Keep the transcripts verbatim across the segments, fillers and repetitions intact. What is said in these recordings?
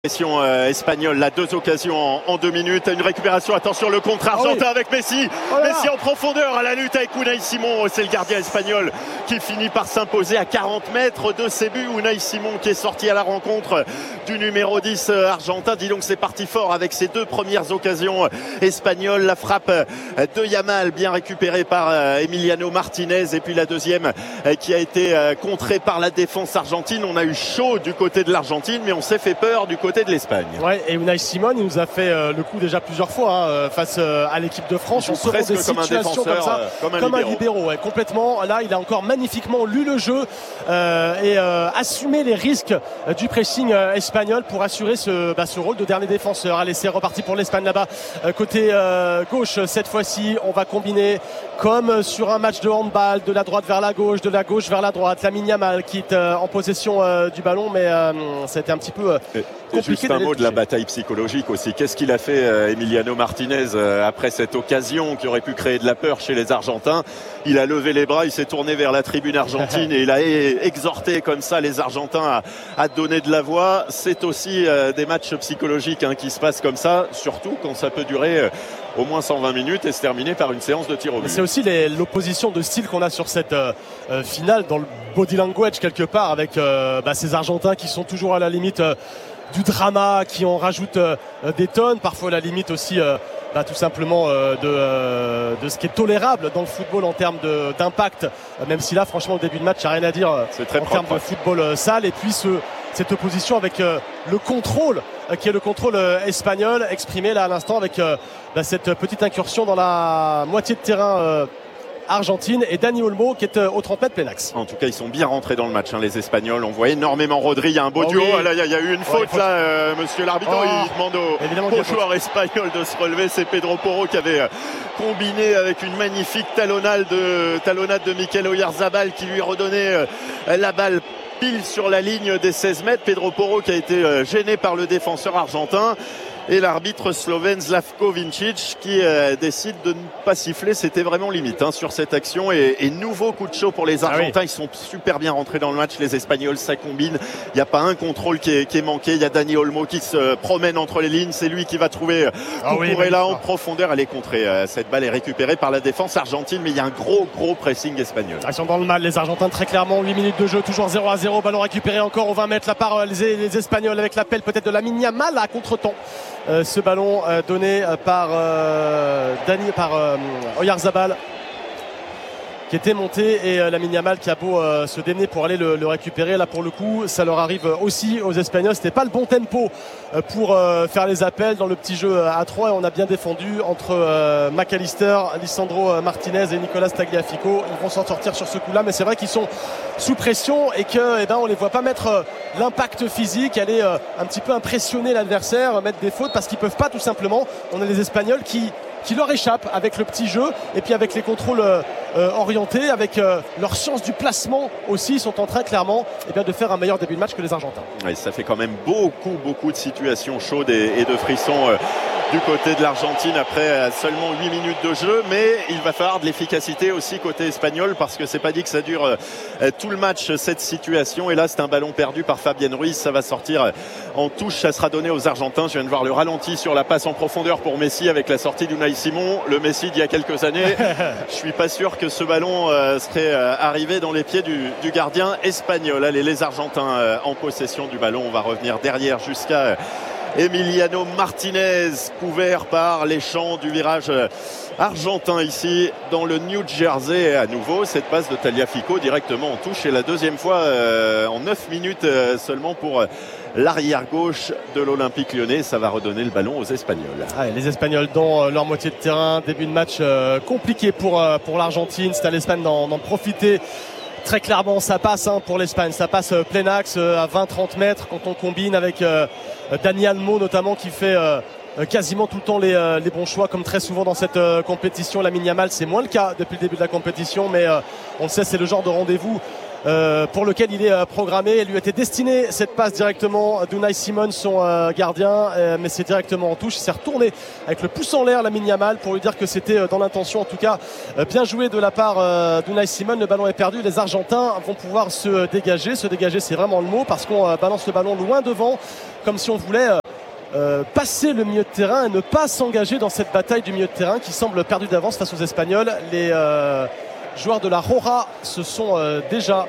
Pression euh, espagnole, là, deux occasions en, en deux minutes, une récupération, attention le contre argentin oh oui. avec Messi, oh Messi en profondeur à la lutte avec Unai Simon, c'est le gardien espagnol qui finit par s'imposer à quarante mètres de ses buts. Unai Simon qui est sorti à la rencontre du numéro dix euh, argentin, dis donc c'est parti fort avec ses deux premières occasions espagnoles, la frappe de Yamal bien récupérée par euh, Emiliano Martinez et puis la deuxième euh, qui a été euh, contrée par la défense argentine. On a eu chaud du côté de l'Argentine mais on s'est fait peur du côté de l'Espagne. Ouais, et Unai Simon il nous a fait euh, le coup déjà plusieurs fois hein, face euh, à l'équipe de France. On se rend des situations comme, comme ça, euh, comme un comme libéro, un libéro ouais, complètement. Là il a encore magnifiquement lu le jeu euh, et euh, assumé les risques euh, du pressing euh, espagnol pour assurer ce, bah, ce rôle de dernier défenseur. Allez, c'est reparti pour l'Espagne là-bas euh, côté euh, gauche. Cette fois-ci on va combiner comme sur un match de handball, de la droite vers la gauche, de la gauche vers la droite. Lamine Yamal qui est euh, en possession euh, du ballon, mais euh, c'était un petit peu euh, compliqué. Juste un mot de la bataille psychologique aussi. Qu'est-ce qu'il a fait euh, Emiliano Martinez euh, après cette occasion qui aurait pu créer de la peur chez les Argentins? Il a levé les bras, il s'est tourné vers la tribune argentine et il a exhorté comme ça les Argentins à, à donner de la voix. C'est aussi euh, des matchs psychologiques hein, qui se passent comme ça, surtout quand ça peut durer euh, au moins cent vingt minutes et se terminer par une séance de tir au but. C'est aussi les, l'opposition de style qu'on a sur cette euh, euh, finale dans le body language quelque part avec euh, bah, ces Argentins qui sont toujours à la limite euh, du drama, qui en rajoutent euh, des tonnes, parfois à la limite aussi euh, bah, tout simplement euh, de, euh, de ce qui est tolérable dans le football en termes de, d'impact, euh, même si là franchement au début de match il n'y a rien à dire euh, c'est très en propre, termes de football euh, sale. Et puis ce, cette opposition avec euh, le contrôle euh, qui est le contrôle euh, espagnol exprimé là à l'instant avec euh, bah, cette petite incursion dans la moitié de terrain euh, Argentine et Dani Olmo qui est euh, au trente mètres plein axe. En tout cas ils sont bien rentrés dans le match hein, les Espagnols. On voit énormément Rodri, il y a un beau oh duo oui. là, il y, y a eu une faute, ouais, faute. là euh, monsieur l'arbitre oh. il demande au, au joueur espagnol de se relever. C'est Pedro Porro qui avait euh, combiné avec une magnifique talonnade de, talonnade de Mikel Oyarzabal qui lui redonnait euh, la balle pile sur la ligne des seize mètres. Pedro Porro qui a été euh, gêné par le défenseur argentin. Et l'arbitre slovène Slavko Vincic qui euh, décide de ne pas siffler. C'était vraiment limite hein, sur cette action. Et, et nouveau coup de chaud pour les Argentins. Ah oui. Ils sont super bien rentrés dans le match. Les Espagnols, ça combine. Il n'y a pas un contrôle qui est, qui est manqué. Il y a Dani Olmo qui se promène entre les lignes. C'est lui qui va trouver ah Cucurella oui, en profondeur. Elle est contrée. Cette balle est récupérée par la défense argentine. Mais il y a un gros, gros pressing espagnol. Ils sont dans le mal, les Argentins, très clairement. huit minutes de jeu, toujours zéro à zéro. Ballon récupéré encore aux vingt mètres. La part les, les Espagnols avec l'appel peut-être de Lamine Yamal à contre-temps. Euh, ce ballon euh, donné euh, par euh, Dani, par euh, Oyarzabal qui était monté et euh, Lamine Yamal qui a beau euh, se démener pour aller le, le récupérer. Là pour le coup ça leur arrive aussi aux Espagnols. C'était pas le bon tempo euh, pour euh, faire les appels dans le petit jeu à trois et on a bien défendu entre euh, McAllister, Lisandro Martinez et Nicolas Tagliafico. Ils vont s'en sortir sur ce coup là mais c'est vrai qu'ils sont sous pression et que eh ben, on les voit pas mettre euh, l'impact physique, aller euh, un petit peu impressionner l'adversaire, mettre des fautes parce qu'ils peuvent pas tout simplement. On a les Espagnols qui qui leur échappent avec le petit jeu et puis avec les contrôles euh, orientés, avec euh, leur science du placement aussi, ils sont en train clairement eh bien, de faire un meilleur début de match que les Argentins. Oui, ça fait quand même beaucoup beaucoup de situations chaudes et, et de frissons euh, du côté de l'Argentine après euh, seulement huit minutes de jeu, mais il va falloir de l'efficacité aussi côté espagnol parce que c'est pas dit que ça dure euh, tout le match cette situation. Et là c'est un ballon perdu par Fabien Ruiz, ça va sortir en touche, ça sera donné aux Argentins. Je viens de voir le ralenti sur la passe en profondeur pour Messi avec la sortie d'Unai Simon, le Messi d'il y a quelques années. Je suis pas sûr que ce ballon euh, serait euh, arrivé dans les pieds du, du gardien espagnol. Allez, les Argentins euh, en possession du ballon. On va revenir derrière jusqu'à euh, Emiliano Martinez, couvert par les champs du virage euh, argentin ici dans le New Jersey. Et à nouveau cette passe de Tagliafico directement en touche et la deuxième fois euh, en neuf minutes euh, seulement pour euh, l'arrière gauche de l'Olympique Lyonnais. Ça va redonner le ballon aux Espagnols. Ah, les Espagnols dans leur moitié de terrain. Début de match euh, compliqué pour, euh, pour l'Argentine. C'est à l'Espagne d'en, d'en profiter. Très clairement ça passe hein, pour l'Espagne, ça passe euh, plein axe euh, à vingt trente mètres quand on combine avec euh, Dani Olmo notamment qui fait euh, quasiment tout le temps les, euh, les bons choix comme très souvent dans cette euh, compétition. Lamine Yamal c'est moins le cas depuis le début de la compétition mais euh, on le sait c'est le genre de rendez-vous Euh, pour lequel il est euh, programmé. Elle lui était destinée cette passe directement d'Unai Simon, son euh, gardien, euh, mais c'est directement en touche. Il s'est retourné avec le pouce en l'air, Lamine Yamal, pour lui dire que c'était euh, dans l'intention, en tout cas euh, bien joué de la part euh, d'Unai Simon. Le ballon est perdu, les Argentins vont pouvoir se dégager. Se dégager, c'est vraiment le mot, parce qu'on euh, balance le ballon loin devant comme si on voulait euh, euh, passer le milieu de terrain et ne pas s'engager dans cette bataille du milieu de terrain qui semble perdue d'avance face aux Espagnols. Les euh, joueurs de la Roja se sont euh, déjà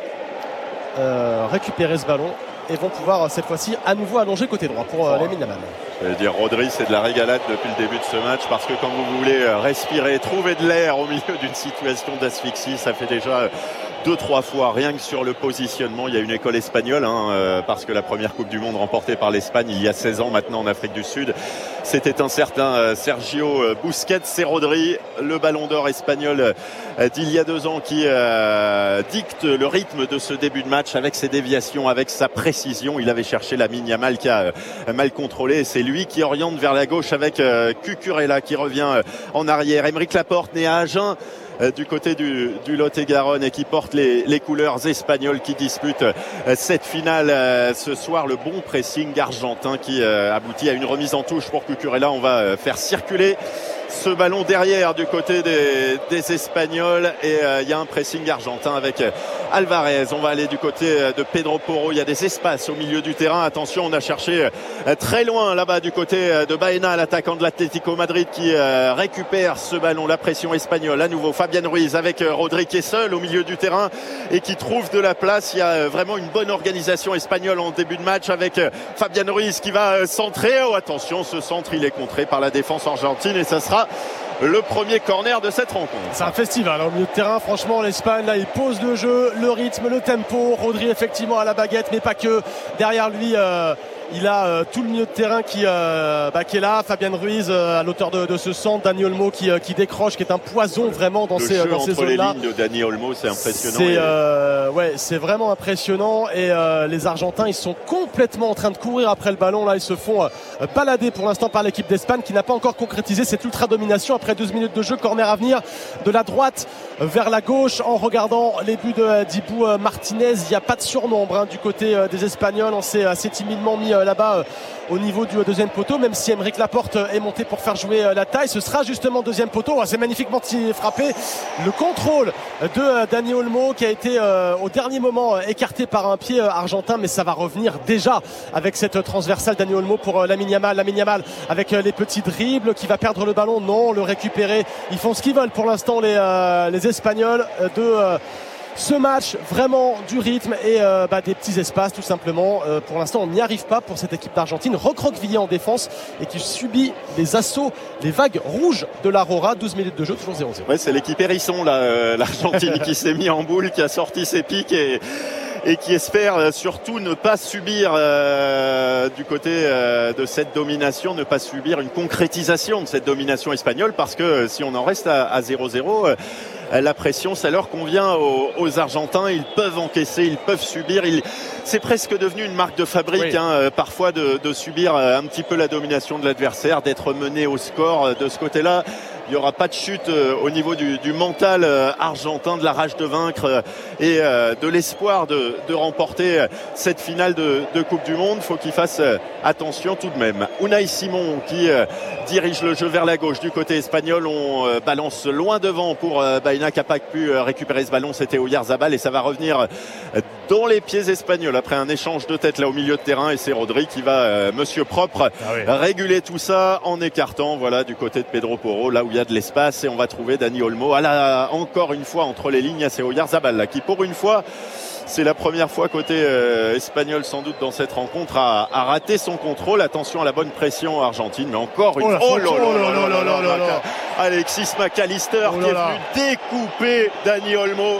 euh, récupérés ce ballon et vont pouvoir cette fois-ci à nouveau allonger côté droit pour euh, Lamine Yamal. Je veux dire, Rodri, c'est de la régalade depuis le début de ce match, parce que quand vous voulez respirer, trouver de l'air au milieu d'une situation d'asphyxie, ça fait déjà deux, trois fois, rien que sur le positionnement. Il y a une école espagnole, hein, euh, parce que la première Coupe du Monde remportée par l'Espagne il y a seize ans maintenant en Afrique du Sud, c'était un certain euh, Sergio Busquets. C'est Rodri, le ballon d'or espagnol euh, d'il y a deux ans, qui euh, dicte le rythme de ce début de match avec ses déviations, avec sa précision. Il avait cherché Lamine Yamal qui a euh, mal contrôlé, et c'est lui qui oriente vers la gauche avec euh, Cucurella qui revient euh, en arrière. Aymeric Laporte, né à Agen, du côté du, du Lot-et-Garonne, et qui porte les, les couleurs espagnoles, qui dispute cette finale ce soir. Le bon pressing argentin qui aboutit à une remise en touche pour Cucurella. On va faire circuler ce ballon derrière du côté des, des Espagnols, et il euh, y a un pressing argentin avec Alvarez. On va aller du côté de Pedro Porro. Il y a des espaces au milieu du terrain. Attention, on a cherché euh, très loin là-bas du côté de Baena, l'attaquant de l'Atlético Madrid, qui euh, récupère ce ballon. La pression espagnole à nouveau. Fabian Ruiz avec euh, Rodri qui est seul au milieu du terrain et qui trouve de la place. Il y a euh, vraiment une bonne organisation espagnole en début de match avec euh, Fabian Ruiz qui va euh, centrer. Oh, attention, ce centre il est contré par la défense argentine, et ça sera le premier corner de cette rencontre. C'est un festival hein, au milieu de terrain. Franchement, l'Espagne là, il pose le jeu, le rythme, le tempo. Rodri effectivement à la baguette, mais pas que. Derrière lui, euh, il a euh, tout le milieu de terrain qui, euh, bah, qui est là. Fabian Ruiz euh, à l'auteur de, de ce centre. Dani Olmo qui, euh, qui décroche, qui est un poison vraiment dans le ces, jeu dans ces entre zones-là. les lignes de Dani Olmo, c'est impressionnant. C'est, euh, ouais, c'est vraiment impressionnant. Et euh, les Argentins, ils sont complètement en train de courir après le ballon. Là, ils se font euh, balader pour l'instant par l'équipe d'Espagne, qui n'a pas encore concrétisé cette ultra domination après douze minutes de jeu. Corner à venir de la droite vers la gauche. En regardant les buts de euh, Dibu euh, Martinez, il n'y a pas de surnombre hein, du côté euh, des Espagnols. On s'est assez timidement mis euh, là-bas euh, au niveau du deuxième poteau, même si Aymeric Laporte est monté pour faire jouer la taille. Ce sera justement deuxième poteau. C'est magnifiquement frappé. Le contrôle de Dani Olmo qui a été euh, au dernier moment écarté par un pied argentin, mais ça va revenir déjà avec cette transversale. Dani Olmo pour Lamine Yamal. Lamine Yamal avec les petits dribbles, qui va perdre le ballon. Non, le récupérer. Ils font ce qu'ils veulent pour l'instant, les, euh, les Espagnols de... Euh, ce match, vraiment du rythme et euh, bah, des petits espaces tout simplement. Euh, pour l'instant on n'y arrive pas pour cette équipe d'Argentine, recroquevillée en défense et qui subit les assauts, les vagues rouges de la Roja. Douze minutes de jeu, toujours zéro zéro. Ouais, c'est l'équipe Hérisson là, euh, l'Argentine qui s'est mis en boule, qui a sorti ses pics et et qui espère surtout ne pas subir euh, du côté euh, de cette domination, ne pas subir une concrétisation de cette domination espagnole, parce que si on en reste à zéro zéro, euh, la pression, ça leur convient aux, aux Argentins. Ils peuvent encaisser, ils peuvent subir. Ils... C'est presque devenu une marque de fabrique, oui. hein, parfois de, de subir un petit peu la domination de l'adversaire, d'être mené au score de ce côté-là. Il n'y aura pas de chute euh, au niveau du, du mental euh, argentin, de la rage de vaincre euh, et euh, de l'espoir de, de remporter euh, cette finale de, de Coupe du Monde. Il faut qu'il fasse euh, attention tout de même. Unai Simon qui euh, dirige le jeu vers la gauche du côté espagnol. On euh, balance loin devant pour euh, Baena, qui n'a pas pu euh, récupérer ce ballon. C'était Oyarzabal, et ça va revenir euh, dans les pieds espagnols après un échange de tête là au milieu de terrain, et c'est Rodri qui va, euh, monsieur propre, ah oui. réguler tout ça en écartant, voilà, du côté de Pedro Porro, là où il y a de l'espace, et on va trouver Dani Olmo. Ah là, encore une fois entre les lignes, c'est Oyarzabal là qui, pour une fois, c'est la première fois côté euh, espagnol sans doute dans cette rencontre, a, a raté son contrôle. Attention à la bonne pression argentine, mais encore une fois, oh là là là là là, Alexis McAllister oh qui est venu découper Dani Olmo,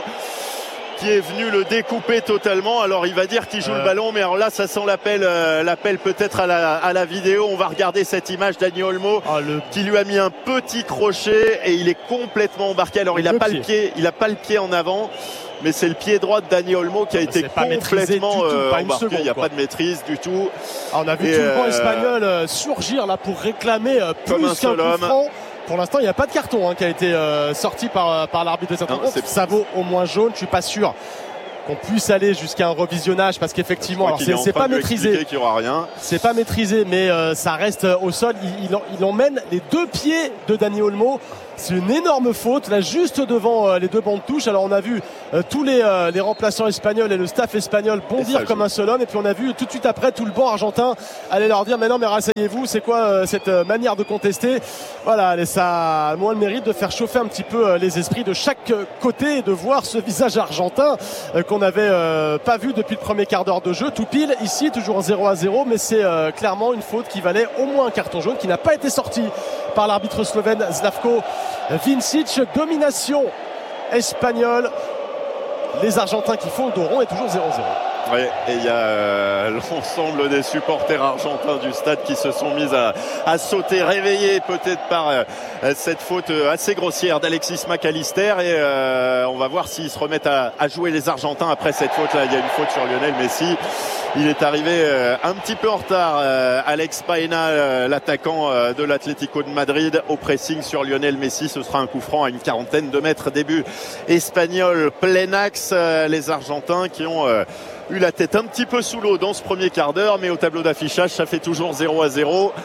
qui est venu le découper totalement. Alors il va dire qu'il joue euh... le ballon, mais alors là ça sent l'appel, euh, l'appel peut-être à la, à la vidéo. On va regarder cette image. Dani Olmo ah, le... qui lui a mis un petit crochet et il est complètement embarqué. Alors il n'a pas pied. le pied, il a pas le pied en avant, mais c'est le pied droit de Dani Olmo qui a été complètement tout, euh, embarqué. Il n'y a quoi. pas de maîtrise du tout. Ah, on a vu et tout euh... le banc espagnol euh, surgir là pour réclamer euh, plus Comme un seul qu'un homme. Franc. Pour l'instant, il n'y a pas de carton hein, qui a été euh, sorti par, par l'arbitre de cette rencontre. Ça vaut au moins jaune. Je suis pas sûr qu'on puisse aller jusqu'à un revisionnage parce qu'effectivement alors c'est, c'est pas maîtrisé qu'il y aura rien. C'est pas maîtrisé mais euh, ça reste au sol. Il, il, il emmène les deux pieds de Dani Olmo. C'est une énorme faute là juste devant euh, les deux bancs de touche. Alors on a vu euh, tous les, euh, les remplaçants espagnols et le staff espagnol bondir comme un seul homme, et puis on a vu tout de suite après tout le banc argentin aller leur dire mais non mais rasseyez-vous, c'est quoi euh, cette euh, manière de contester. Voilà, et ça a moins le mérite de faire chauffer un petit peu euh, les esprits de chaque côté et de voir ce visage argentin euh, qu'on n'avait euh, pas vu depuis le premier quart d'heure de jeu. Tout pile ici, toujours zéro à zéro, mais c'est euh, clairement une faute qui valait au moins un carton jaune qui n'a pas été sorti par l'arbitre slovène Slavko Vincic. Domination espagnole, les Argentins qui font le dos rond et toujours zéro zéro. Ouais, et il y a euh, l'ensemble des supporters argentins du stade qui se sont mis à, à sauter, réveillés peut-être par euh, cette faute assez grossière d'Alexis Mac Allister, et euh, on va voir s'ils se remettent à, à jouer les Argentins après cette faute là. Il y a une faute sur Lionel Messi, il est arrivé euh, un petit peu en retard, euh, Alex Baena, euh, l'attaquant euh, de l'Atlético de Madrid, au pressing sur Lionel Messi. Ce sera un coup franc à une quarantaine de mètres, début espagnol plein axe. Euh, les Argentins qui ont euh, eu la tête un petit peu sous l'eau dans ce premier quart d'heure, mais au tableau d'affichage ça fait toujours zéro à zéro.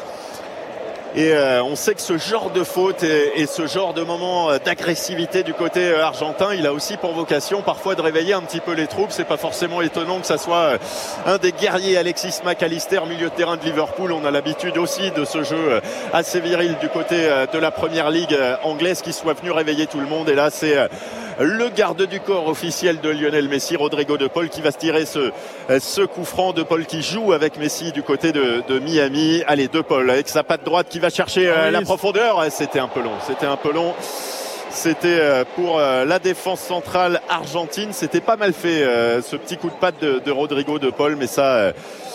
Et euh, on sait que ce genre de faute et, et ce genre de moment d'agressivité du côté euh, argentin, il a aussi pour vocation parfois de réveiller un petit peu les troupes. C'est pas forcément étonnant que ça soit euh, un des guerriers, Alexis Mac Allister, milieu de terrain de Liverpool. On a l'habitude aussi de ce jeu euh, assez viril du côté euh, de la première ligue euh, anglaise, qui soit venu réveiller tout le monde. Et là c'est euh, le garde du corps officiel de Lionel Messi, Rodrigo de Paul, qui va se tirer ce, ce coup franc. De Paul qui joue avec Messi du côté de, de Miami. Allez, de Paul avec sa patte droite qui va chercher euh, oui, la profondeur. C'était un peu long, c'était un peu long. C'était pour la défense centrale argentine. C'était pas mal fait ce petit coup de patte de, de Rodrigo de Paul, mais ça...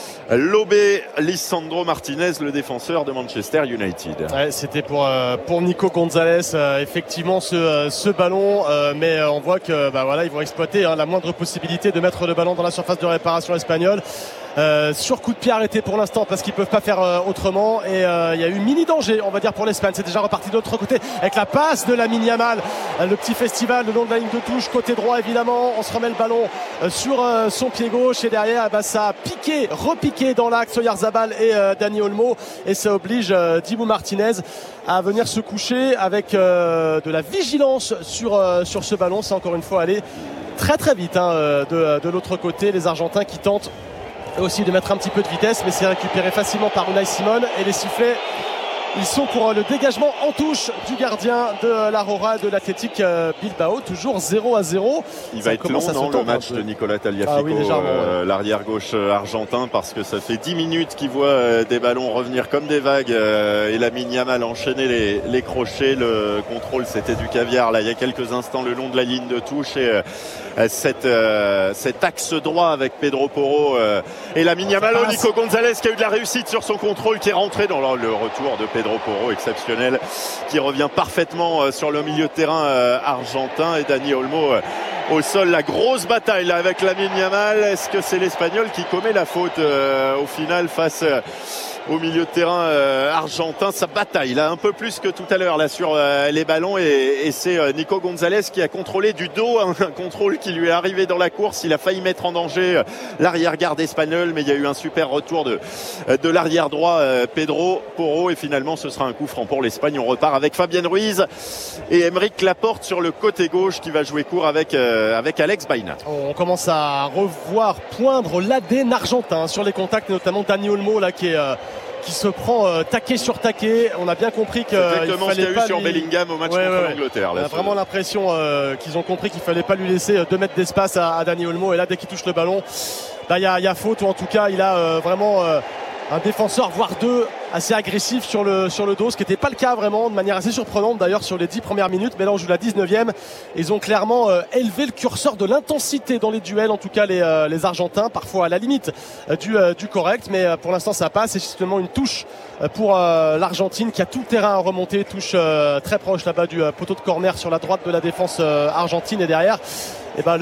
lobé Lisandro Martinez, le défenseur de Manchester United. Ouais, c'était pour euh, pour Nico Gonzalez, euh, effectivement ce euh, ce ballon, euh, mais euh, on voit que bah voilà, ils vont exploiter hein, la moindre possibilité de mettre le ballon dans la surface de réparation espagnole. Euh, sur coup de pied arrêté pour l'instant parce qu'ils peuvent pas faire euh, autrement, et il euh, y a eu mini danger on va dire pour l'Espagne. C'est déjà reparti de l'autre côté avec la passe de Lamine Yamal, euh, le petit festival le long de la ligne de touche côté droit évidemment. On se remet le ballon euh, sur euh, son pied gauche, et derrière bah, ça a piqué, repiqué dans l'axe Oyarzabal et euh, Dani Olmo, et ça oblige euh, Dibu Martinez à venir se coucher avec euh, de la vigilance sur, euh, sur ce ballon. C'est encore une fois aller très très vite hein, de, de l'autre côté, les Argentins qui tentent aussi de mettre un petit peu de vitesse, mais c'est récupéré facilement par Unai Simon, et les sifflets ils sont pour le dégagement en touche du gardien de l'Aurora de l'Athletic Bilbao. Toujours zéro à zéro. Il ça va être long non, le match de Nicolas Tagliafico, ah oui, euh, ouais. l'arrière gauche argentin, parce que ça fait dix minutes qu'il voit euh, des ballons revenir comme des vagues, euh, et Lamine Yamal enchaîner les, les crochets. Le contrôle c'était du caviar là il y a quelques instants le long de la ligne de touche, et euh, cette, euh, cet axe droit avec Pedro Porro euh, et Lamine Yamal. Oh, Nico Gonzalez qui a eu de la réussite sur son contrôle, qui est rentré dans le, le retour de Pedro Pedro Porro exceptionnel, qui revient parfaitement sur le milieu de terrain argentin, et Dani Olmo au sol. La grosse bataille là avec Lamine Yamal. Est-ce que c'est l'Espagnol qui commet la faute euh, au final face euh, au milieu de terrain euh, argentin? Ça bataille là un peu plus que tout à l'heure là sur euh, les ballons, et, et c'est euh, Nico Gonzalez qui a contrôlé du dos, hein, un contrôle qui lui est arrivé dans la course. Il a failli mettre en danger euh, l'arrière-garde espagnol, mais il y a eu un super retour de, euh, de l'arrière droit euh, Pedro Porro, et finalement ce sera un coup franc pour l'Espagne. On repart avec Fabien Ruiz et Aymeric Laporte sur le côté gauche, qui va jouer court avec, euh, avec Alex Baena. On commence à revoir poindre l'A D N argentin sur les contacts, notamment Dani Olmo là qui est euh... qui se prend euh, taquet sur taquet. On a bien compris que c'est exactement il fallait ce qu'il y a pas eu sur lui... Bellingham au match ouais, contre ouais, l'Angleterre. On a ce... vraiment l'impression euh, qu'ils ont compris qu'il fallait pas lui laisser deux mètres d'espace à, à Dani Olmo, et là dès qu'il touche le ballon, il y a, y a faute, ou en tout cas il a euh, vraiment euh, un défenseur voire deux assez agressif sur le, sur le dos, ce qui n'était pas le cas vraiment, de manière assez surprenante d'ailleurs sur les dix premières minutes. Mais là on joue la dix-neuvième, ils ont clairement euh, élevé le curseur de l'intensité dans les duels, en tout cas les, euh, les Argentins, parfois à la limite euh, du, euh, du correct, mais euh, pour l'instant ça passe. C'est justement une touche euh, pour euh, l'Argentine qui a tout le terrain à remonter, touche euh, très proche là-bas du euh, poteau de corner sur la droite de la défense euh, argentine, et derrière et ben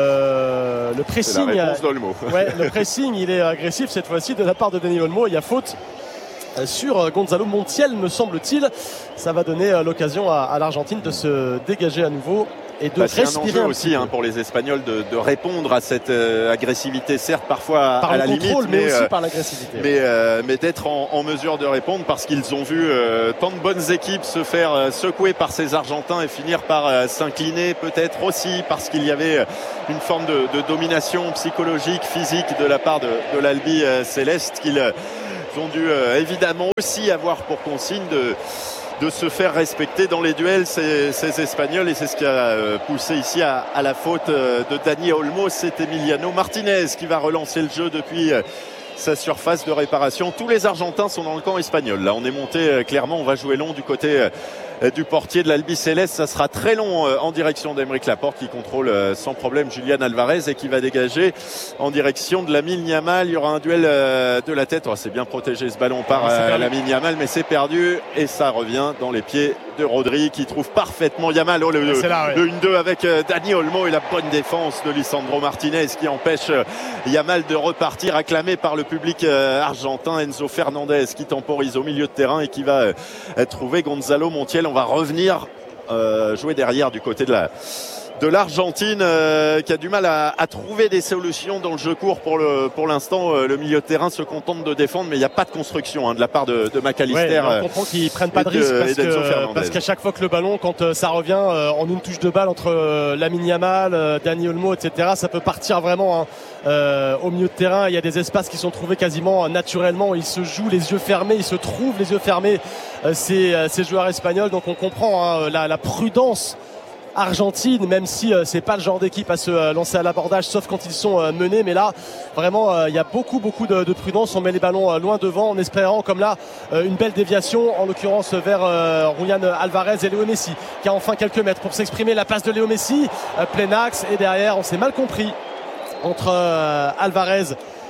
le, le pressing ouais, le pressing il est agressif cette fois-ci de la part de Dani Olmo. Il y a faute sur Gonzalo Montiel me semble-t-il. Ça va donner l'occasion à, à l'Argentine de se dégager à nouveau et de bah, respirer c'est un enjeu un aussi hein, pour les Espagnols de, de répondre à cette euh, agressivité, certes parfois par à le la contrôle, limite, mais, mais, aussi euh, par l'agressivité. mais, euh, mais d'être en, en mesure de répondre parce qu'ils ont vu euh, tant de bonnes équipes se faire euh, secouer par ces Argentins et finir par euh, s'incliner, peut-être aussi parce qu'il y avait euh, une forme de, de domination psychologique, physique de la part de, de l'Albi euh, Céleste qu'ils euh, ont dû euh, évidemment aussi avoir pour consigne de de se faire respecter dans les duels ces, ces Espagnols, et c'est ce qui a euh, poussé ici à, à la faute euh, de Dani Olmo. C'est Emiliano Martinez qui va relancer le jeu depuis euh, sa surface de réparation. Tous les Argentins sont dans le camp espagnol. Là, on est monté euh, clairement, on va jouer long du côté euh, du portier de l'Albi Céleste. Ça sera très long euh, en direction d'Aymeric Laporte qui contrôle euh, sans problème Julian Alvarez et qui va dégager en direction de Lamine Yamal. Il y aura un duel euh, de la tête. Oh, c'est bien protégé ce ballon par euh, Lamine Yamal, mais c'est perdu et ça revient dans les pieds de Rodri qui trouve parfaitement Yamal. Oh, le, le, là, ouais. le un deux avec euh, Dani Olmo et la bonne défense de Lisandro Martinez qui empêche euh, Yamal de repartir, acclamé par le public euh, argentin. Enzo Fernandez qui temporise au milieu de terrain et qui va euh, trouver Gonzalo Montiel. On va revenir euh, jouer derrière du côté de la de l'Argentine euh, qui a du mal à, à trouver des solutions dans le jeu court pour le pour l'instant. Euh, le milieu de terrain se contente de défendre, mais il n'y a pas de construction hein, de la part de, de McAllister. Ouais, on comprend qu'ils prennent pas de risque parce, que, parce qu'à chaque fois que le ballon, quand euh, ça revient euh, en une touche de balle entre euh, Lamine Yamal, euh, Dani Olmo, et cetera, ça peut partir vraiment hein, euh, au milieu de terrain. Il y a des espaces qui sont trouvés quasiment euh, naturellement. Ils se jouent les yeux fermés, ils se trouvent les yeux fermés euh, ces, euh, ces joueurs espagnols. Donc on comprend hein, la, la prudence argentine, même si euh, c'est pas le genre d'équipe à se euh, lancer à l'abordage sauf quand ils sont euh, menés, mais là vraiment il euh, y a beaucoup beaucoup de, de prudence. On met les ballons euh, loin devant en espérant comme là euh, une belle déviation, en l'occurrence vers euh, Julian Alvarez et Léo Messi qui a enfin quelques mètres pour s'exprimer. La passe de Léo Messi, euh, plein axe, et derrière on s'est mal compris entre euh, Alvarez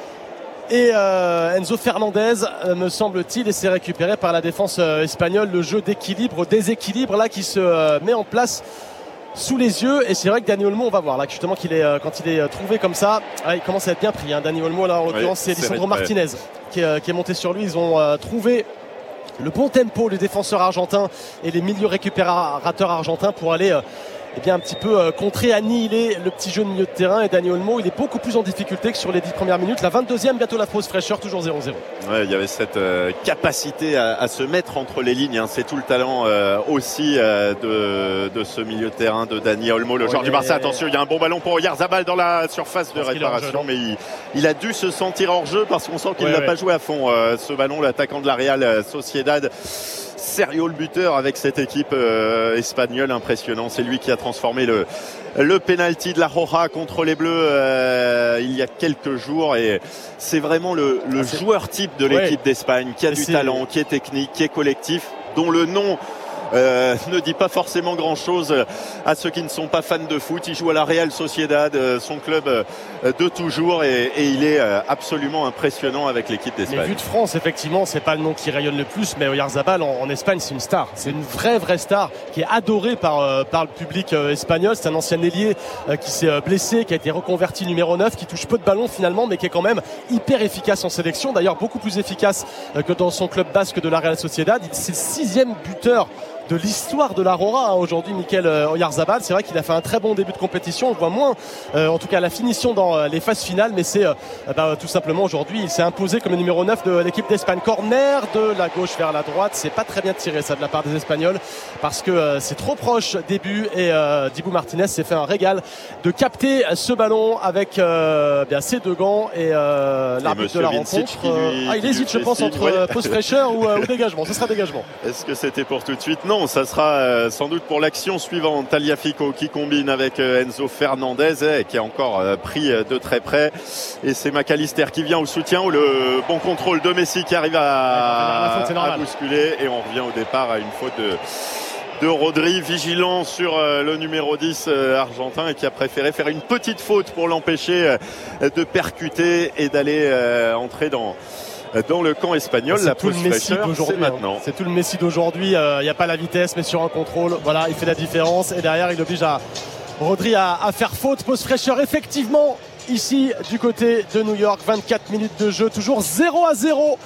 et euh, Enzo Fernandez euh, me semble-t-il, et c'est récupéré par la défense euh, espagnole. Le jeu d'équilibre, déséquilibre là qui se euh, met en place sous les yeux, et c'est vrai que Dani Olmo, on va voir là justement qu'il est euh, quand il est euh, trouvé comme ça, ah, il commence à être bien pris hein, Dani Olmo là en l'occurrence oui, c'est Lisandro Martinez qui est, euh, qui est monté sur lui. Ils ont euh, trouvé le bon tempo, les défenseurs argentins et les milieux récupérateurs argentins pour aller euh, eh bien un petit peu euh, contrer, annihiler le petit jeu de milieu de terrain. Et Dani Olmo, il est beaucoup plus en difficulté que sur les dix premières minutes. La vingt-deuxième, bientôt la pause fraîcheur, toujours zéro zéro. Ouais, il y avait cette euh, capacité à, à se mettre entre les lignes hein. C'est tout le talent euh, aussi euh, de, de ce milieu de terrain de Dani Olmo, le ouais, joueur du Barça. Attention, il y a un bon ballon pour Oyarzabal dans la surface de réparation, jeu, mais il, il a dû se sentir hors jeu parce qu'on sent qu'il ouais, n'a ouais. pas joué à fond euh, ce ballon. L'attaquant de la Real Sociedad, Sergio le buteur avec cette équipe euh, espagnole, impressionnant. C'est lui qui a transformé le, le penalty de la Roja contre les Bleus euh, il y a quelques jours, et c'est vraiment le, le ah, joueur type de l'équipe ouais. d'Espagne qui a et du talent, qui est technique, qui est collectif, dont le nom Euh, ne dit pas forcément grand chose à ceux qui ne sont pas fans de foot. Il joue à la Real Sociedad, son club de toujours, et, et il est absolument impressionnant avec l'équipe d'Espagne. Mais vu de France, effectivement, c'est pas le nom qui rayonne le plus, mais Oyarzabal en, en Espagne, c'est une star. C'est une vraie vraie star qui est adorée par, euh, par le public euh, espagnol. C'est un ancien ailier euh, qui s'est euh, blessé, qui a été reconverti numéro neuf, qui touche peu de ballons finalement, mais qui est quand même hyper efficace en sélection. D'ailleurs, beaucoup plus efficace euh, que dans son club basque de la Real Sociedad. C'est le sixième buteur de l'histoire de la Rora hein, aujourd'hui, Mikel Oyarzabal. C'est vrai qu'il a fait un très bon début de compétition. On le voit moins, euh, en tout cas la finition dans euh, les phases finales, mais c'est euh, bah, tout simplement aujourd'hui, il s'est imposé comme le numéro neuf de l'équipe d'Espagne. Corner de la gauche vers la droite, c'est pas très bien tiré ça de la part des Espagnols parce que euh, c'est trop proche des buts, et euh, Dibu Martinez s'est fait un régal de capter ce ballon avec euh, bien ses deux gants, et euh, l'arbitre de la rencontre euh, ah, il hésite je pense entre ouais. pause fraîcheur ou, euh, ou dégagement. Ce sera dégagement. Est-ce que c'était pour tout de suite? Non, ça sera euh, sans doute pour l'action suivante. Tagliafico qui combine avec euh, Enzo Fernandez eh, qui est encore euh, pris euh, de très près, et c'est McAllister qui vient au soutien, ou le bon contrôle de Messi qui arrive à, ouais, faute, à bousculer, et on revient au départ à une faute de de Rodri, vigilant sur euh, le numéro dix euh, argentin, et qui a préféré faire une petite faute pour l'empêcher euh, de percuter et d'aller euh, entrer dans dans le camp espagnol. C'est la tout le Messi d'aujourd'hui. C'est maintenant. Hein. C'est tout le Messi d'aujourd'hui. Il euh, n'y a pas la vitesse, mais sur un contrôle, voilà, il fait la différence. Et derrière, il oblige à Rodri à, à faire faute. Pause fraîcheur, effectivement, ici du côté de New York. vingt-quatre minutes de jeu, toujours zéro à zéro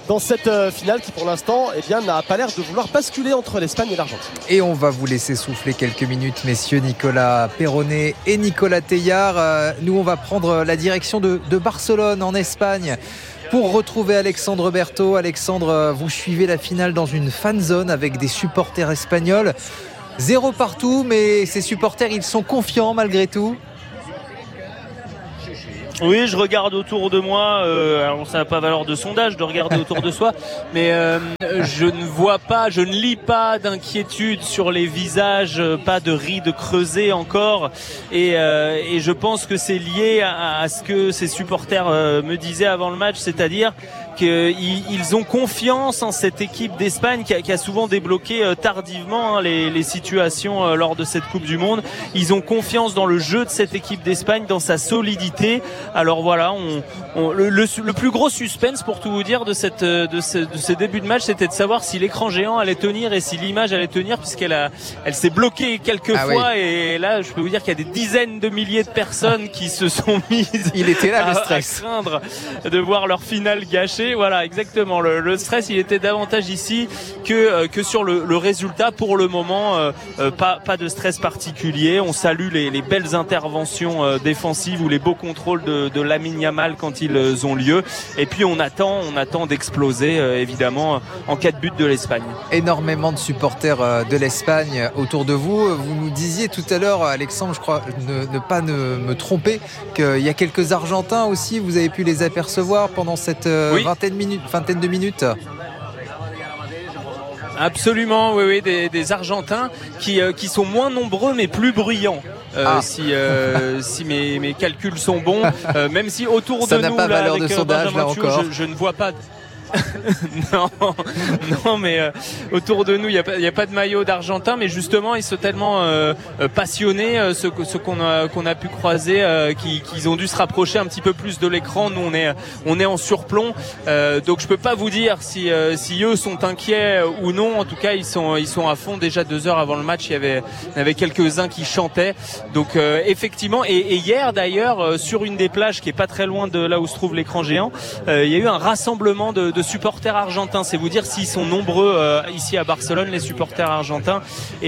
dans cette euh, finale qui pour l'instant eh bien, n'a pas l'air de vouloir basculer entre l'Espagne et l'Argentine. Et on va vous laisser souffler quelques minutes, messieurs Nicolas Perronnet et Nicolas Teillard. Euh, nous, on va prendre la direction de, de Barcelone en Espagne pour retrouver Alexandre Berthaud. Alexandre, vous suivez la finale dans une fan zone avec des supporters espagnols. Zéro partout, mais ces supporters, ils sont confiants malgré tout. Oui, je regarde autour de moi, euh, alors ça n'a pas valeur de sondage de regarder autour de soi, mais euh, je ne vois pas, je ne lis pas d'inquiétude sur les visages, pas de rides creusées encore, et, euh, et je pense que c'est lié à, à ce que ces supporters euh, me disaient avant le match, c'est-à-dire qu'ils ont confiance en cette équipe d'Espagne qui a, qui a souvent débloqué euh, tardivement hein, les, les situations euh, lors de cette Coupe du Monde. Ils ont confiance dans le jeu de cette équipe d'Espagne, dans sa solidité. Alors voilà, on, on, le, le, le plus gros suspense pour tout vous dire de, cette, de, ce, de ce début de match, c'était de savoir si l'écran géant allait tenir et si l'image allait tenir, puisqu'elle a, elle s'est bloquée quelques ah fois oui. Et là je peux vous dire qu'il y a des dizaines de milliers de personnes qui se sont mises il était là, à, le stress. à craindre de voir leur finale gâchée. Voilà, exactement. Le, le stress, il était davantage ici que euh, que sur le, le résultat. Pour le moment, euh, euh, pas pas de stress particulier. On salue les, les belles interventions euh, défensives ou les beaux contrôles de, de Lamine Yamal quand ils euh, ont lieu. Et puis on attend, on attend d'exploser euh, évidemment en cas de but de l'Espagne. Énormément de supporters euh, de l'Espagne autour de vous. Vous nous disiez tout à l'heure, Alexandre, je crois, ne, ne pas ne, me tromper, qu'il y a quelques Argentins aussi. Vous avez pu les apercevoir pendant cette euh, oui. vingtaine, minutes, vingtaine de minutes. Absolument, oui, oui, des, des Argentins qui euh, qui sont moins nombreux mais plus bruyants. Euh, ah. Si euh, si mes mes calculs sont bons, euh, même si autour ça de n'a nous pas là, valeur avec de sondage, Benjamin là Thieu, encore. je, je ne vois pas. non, non, mais euh, autour de nous, il y a pas, il y a pas de maillot d'Argentin, mais justement, ils sont tellement euh, passionnés, euh, ceux, ceux qu'on a, qu'on a pu croiser, euh, qui, qu'ils ont dû se rapprocher un petit peu plus de l'écran. Nous, on est, on est en surplomb, euh, donc je peux pas vous dire si, euh, si eux sont inquiets ou non. En tout cas, ils sont, ils sont à fond. Déjà deux heures avant le match, il y avait, il y avait quelques-uns qui chantaient. Donc euh, effectivement, et, et hier d'ailleurs, euh, sur une des plages qui est pas très loin de là où se trouve l'écran géant, euh, il y a eu un rassemblement de de supporters argentins. C'est vous dire s'ils sont nombreux euh, ici à Barcelone, les supporters argentins,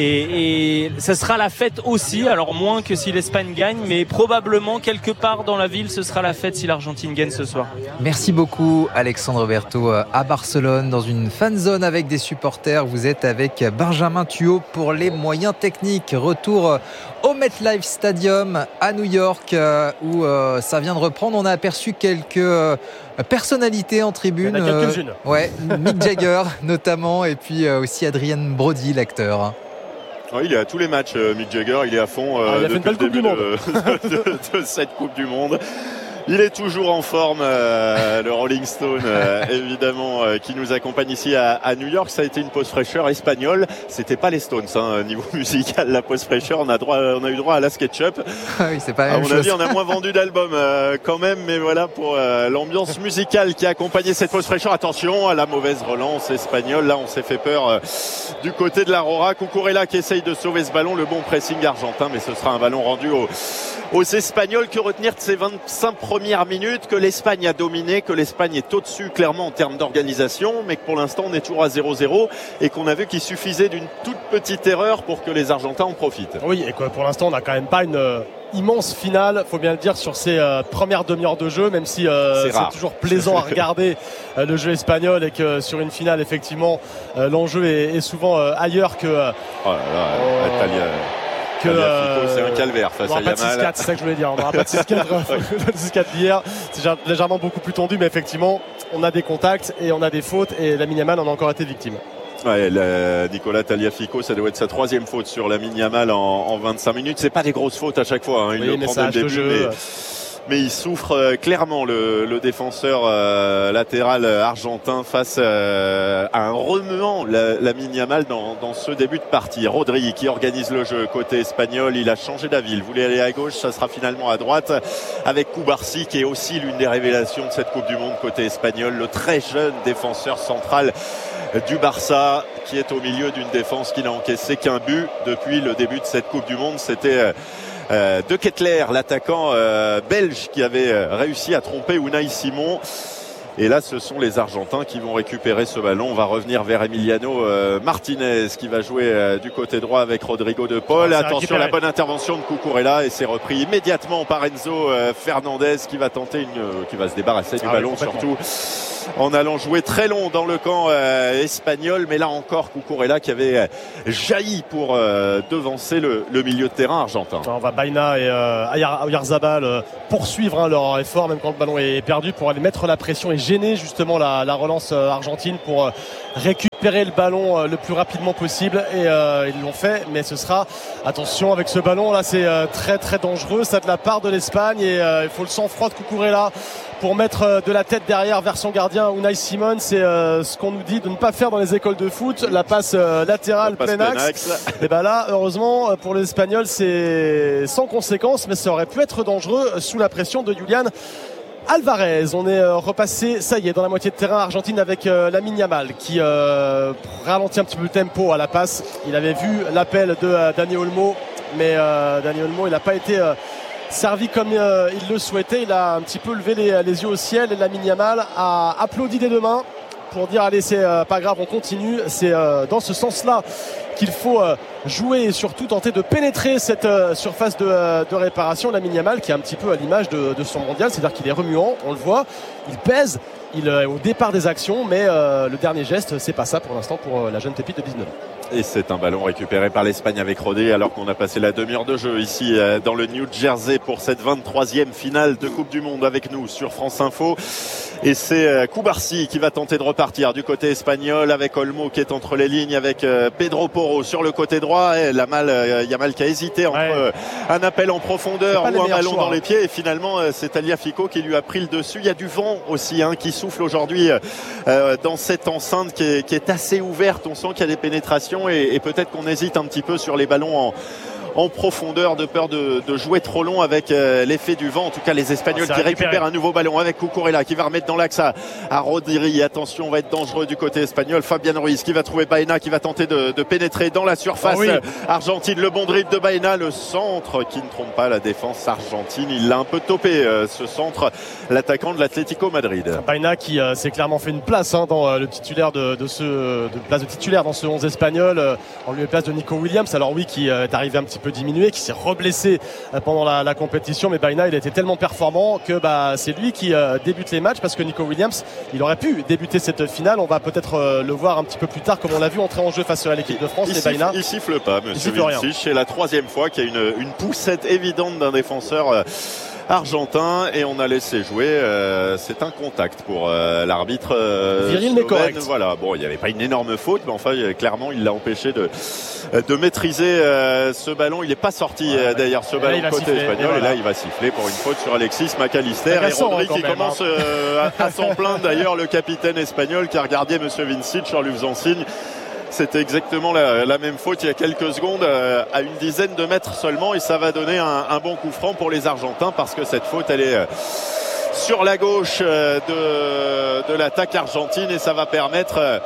et, et ça sera la fête aussi, alors moins que si l'Espagne gagne, mais probablement quelque part dans la ville ce sera la fête si l'Argentine gagne ce soir. Merci beaucoup Alexandre Berthaud à Barcelone dans une fan zone avec des supporters. Vous êtes avec Benjamin Thuot pour les moyens techniques. Retour au MetLife Stadium à New York euh, où euh, ça vient de reprendre. On a aperçu quelques euh, personnalités en tribune. Il y en a quelques-unes. Euh, ouais, Mick Jagger notamment, et puis euh, aussi Adrien Brody, l'acteur. Oui, il est à tous les matchs, euh, Mick Jagger. Il est à fond euh, ah, il a depuis fait une belle le début coupe du monde. de, de, de cette Coupe du Monde. Il est toujours en forme, euh, le Rolling Stone, euh, évidemment, euh, qui nous accompagne ici à, à New York. Ça a été une pause fraîcheur espagnole. C'était pas les Stones, hein, niveau musical. La pause fraîcheur, on a droit, on a eu droit à la SketchUp. Ah oui, c'est pas la même à mon chose. avis, on a moins vendu d'albums euh, quand même, mais voilà pour euh, l'ambiance musicale qui a accompagné cette pause fraîcheur. Attention à la mauvaise relance espagnole. Là, on s'est fait peur euh, du côté de l'Aurora. Cucurella qui essaye de sauver ce ballon. Le bon pressing argentin, mais ce sera un ballon rendu aux, aux Espagnols. Que retenir de ces vingt-cinq premières minutes? Que l'Espagne a dominé, que l'Espagne est au-dessus clairement en termes d'organisation, mais que pour l'instant on est toujours à zéro zéro et qu'on a vu qu'il suffisait d'une toute petite erreur pour que les Argentins en profitent. Oui, et que pour l'instant on n'a quand même pas une euh, immense finale, faut bien le dire, sur ces euh, premières demi-heures de jeu, même si euh, c'est, c'est toujours plaisant à regarder euh, le jeu espagnol, et que sur une finale effectivement euh, l'enjeu est, est souvent euh, ailleurs que euh, oh là là, euh, Italia. Que euh, c'est un calvaire face à Yamal. six quatre, c'est ça que je voulais dire. On n'aura pas de six quatre, six quatre d'hier. C'est légèrement beaucoup plus tendu, mais effectivement, on a des contacts et on a des fautes, et Lamine Yamal en a encore été victime. Ouais, la, Nicolas Tagliafico, ça doit être sa troisième faute sur Lamine Yamal en, en vingt-cinq minutes. C'est pas des grosses fautes à chaque fois, hein. Il oui, le prend dès le début, jeu, mais, mais il souffre euh, clairement le, le défenseur euh, latéral argentin face euh, à un remuant la, Lamine Yamal dans, dans ce début de partie. Rodri qui organise le jeu côté espagnol, il a changé d'avis, il voulait aller à gauche, ça sera finalement à droite avec Cubarsí qui est aussi l'une des révélations de cette Coupe du Monde côté espagnol, le très jeune défenseur central du Barça qui est au milieu d'une défense qui n'a encaissé qu'un but depuis le début de cette Coupe du Monde. C'était euh, De Ketelaere, l'attaquant euh, belge, qui avait réussi à tromper Unai Simon. Et là, ce sont les Argentins qui vont récupérer ce ballon. On va revenir vers Emiliano euh, Martinez qui va jouer euh, du côté droit avec Rodrigo de Paul. Ah, attention, la bonne intervention de Cucurella et c'est repris immédiatement par Enzo euh, Fernandez qui va tenter une, euh, qui va se débarrasser du ah, ballon surtout en allant jouer très long dans le camp euh, espagnol. Mais là encore, Cucurella qui avait euh, jailli pour euh, devancer le, le milieu de terrain argentin. On va Baena et euh, Oyarzabal euh, poursuivre hein, leur effort même quand le ballon est perdu pour aller mettre la pression et gêner justement la, la relance euh, argentine pour euh, récupérer le ballon euh, le plus rapidement possible et euh, ils l'ont fait, mais ce sera, attention avec ce ballon là, c'est euh, très très dangereux ça de la part de l'Espagne et euh, il faut le sang-froid de Cucurella pour mettre euh, de la tête derrière vers son gardien Unai Simon. C'est euh, ce qu'on nous dit de ne pas faire dans les écoles de foot, la passe euh, latérale la passe plein axe, axe. Et ben là heureusement pour les Espagnols c'est sans conséquence, mais ça aurait pu être dangereux sous la pression de Julian Alvarez. On est euh, repassé, ça y est, dans la moitié de terrain argentine avec euh, Lamine Yamal qui euh, ralentit un petit peu le tempo à la passe. Il avait vu l'appel de euh, Dani Olmo, mais euh, Dani Olmo il n'a pas été euh, servi comme euh, il le souhaitait. Il a un petit peu levé les, les yeux au ciel et Lamine Yamal a applaudi des deux mains pour dire allez c'est euh, pas grave, on continue. C'est euh, dans ce sens-là qu'il faut euh, jouer et surtout tenter de pénétrer cette euh, surface de, euh, de réparation. Lamine Yamal qui est un petit peu à l'image de, de son mondial, c'est-à-dire qu'il est remuant, on le voit, il pèse, il est au départ des actions, mais euh, le dernier geste c'est pas ça pour l'instant pour euh, la jeune pépite de dix-neuf ans. Et c'est un ballon récupéré par l'Espagne avec Rodri alors qu'on a passé la demi-heure de jeu ici euh, dans le New Jersey pour cette vingt-troisième finale de Coupe du Monde avec nous sur France Info. Et c'est euh, Cubarsí qui va tenter de repartir du côté espagnol avec Olmo qui est entre les lignes avec euh, Pedro Porro sur le côté droit. Et Yamal, euh, Yamal qui a hésité entre ouais. euh, un appel en profondeur ou un ballon choix, dans hein. les pieds. Et finalement, euh, c'est Tagliafico qui lui a pris le dessus. Il y a du vent aussi hein, qui souffle aujourd'hui euh, dans cette enceinte qui est, qui est assez ouverte. On sent qu'il y a des pénétrations. Et, et peut-être qu'on hésite un petit peu sur les ballons en, en profondeur de peur de, de jouer trop long avec euh, l'effet du vent. En tout cas les Espagnols ah, qui récupèrent un nouveau ballon avec Cucurella qui va remettre dans l'axe à, à Rodri. Attention, on va être dangereux du côté espagnol. Fabian Ruiz qui va trouver Baena qui va tenter de, de pénétrer dans la surface oh oui. argentine. Le bon dribble de Baena, le centre qui ne trompe pas la défense argentine. Il l'a un peu topé euh, ce centre, l'attaquant de l'Atlético Madrid. Baena qui euh, s'est clairement fait une place hein, dans euh, le titulaire de, de ce de place de titulaire dans ce onze espagnol euh, en lieu et place de Nico Williams. Alors oui qui euh, est arrivé un petit peu diminué, qui s'est reblessé pendant la, la compétition, mais Baena il a été tellement performant que bah, c'est lui qui euh, débute les matchs parce que Nico Williams il aurait pu débuter cette finale. On va peut-être euh, le voir un petit peu plus tard comme on l'a vu entrer en jeu face à l'équipe de France. Il, et Baena, il siffle pas monsieur Vincic, c'est la troisième fois qu'il y a une, une poussette évidente d'un défenseur euh, argentin et on a laissé jouer. Euh, c'est un contact pour euh, l'arbitre. Euh, Viril mais correct. Voilà. Bon, il n'y avait pas une énorme faute, mais enfin, clairement, il l'a empêché de de maîtriser euh, ce ballon. Il n'est pas sorti ouais, euh, derrière ce ballon côté siffler, espagnol. Et, voilà. et là, il va siffler pour une faute sur Alexis McAllister et Rodri qui même, commence hein. euh, à, à s'en plaindre. D'ailleurs, le capitaine espagnol qui a regardé monsieur Vincic en lui faisant signe. C'était exactement la, la même faute il y a quelques secondes euh, à une dizaine de mètres seulement et ça va donner un, un bon coup franc pour les Argentins parce que cette faute elle est euh, sur la gauche euh, de, de l'attaque argentine et ça va permettre euh,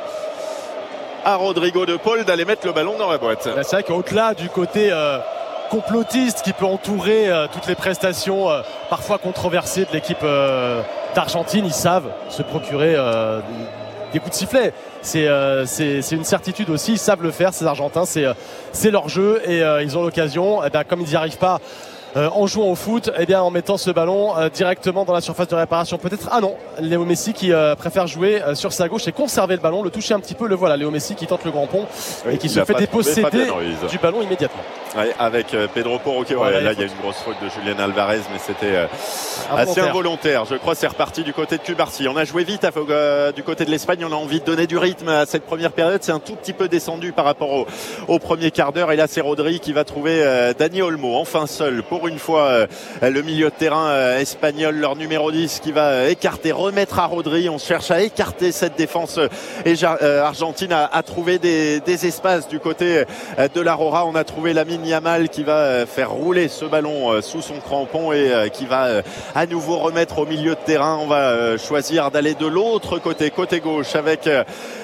à Rodrigo de Paul d'aller mettre le ballon dans la boîte. Là, c'est vrai qu'au-delà du côté euh, complotiste qui peut entourer euh, toutes les prestations euh, parfois controversées de l'équipe euh, d'Argentine, ils savent se procurer euh, des coups de sifflet. C'est, euh, c'est, c'est une certitude aussi, ils savent le faire ces Argentins, c'est, euh, c'est leur jeu et euh, ils ont l'occasion, et bien, comme ils n'y arrivent pas euh, en jouant au foot, et bien, en mettant ce ballon euh, directement dans la surface de réparation peut-être, ah non, Léo Messi qui euh, préfère jouer euh, sur sa gauche et conserver le ballon, le toucher un petit peu, le voilà, Léo Messi qui tente le grand pont oui, et qui se fait déposséder du ballon immédiatement. Ouais, avec euh, Pedro Porro, okay, ouais, ouais, là il y a une grosse faute de Julian Alvarez mais c'était euh, assez involontaire. Je crois c'est reparti du côté de Cubarsí. On a joué vite à, euh, du côté de l'Espagne, on a envie de donner du rythme à cette première période, c'est un tout petit peu descendu par rapport au, au premier quart d'heure et là c'est Rodri qui va trouver euh, Dani Olmo enfin seul pour une fois euh, le milieu de terrain euh, espagnol, leur numéro dix qui va euh, écarter, remettre à Rodri. On cherche à écarter cette défense euh, et euh, argentine à, à trouver des, des espaces du côté euh, de l'Aurora. On a trouvé Lamine Yamal qui va faire rouler ce ballon sous son crampon et qui va à nouveau remettre au milieu de terrain. On va choisir d'aller de l'autre côté, côté gauche avec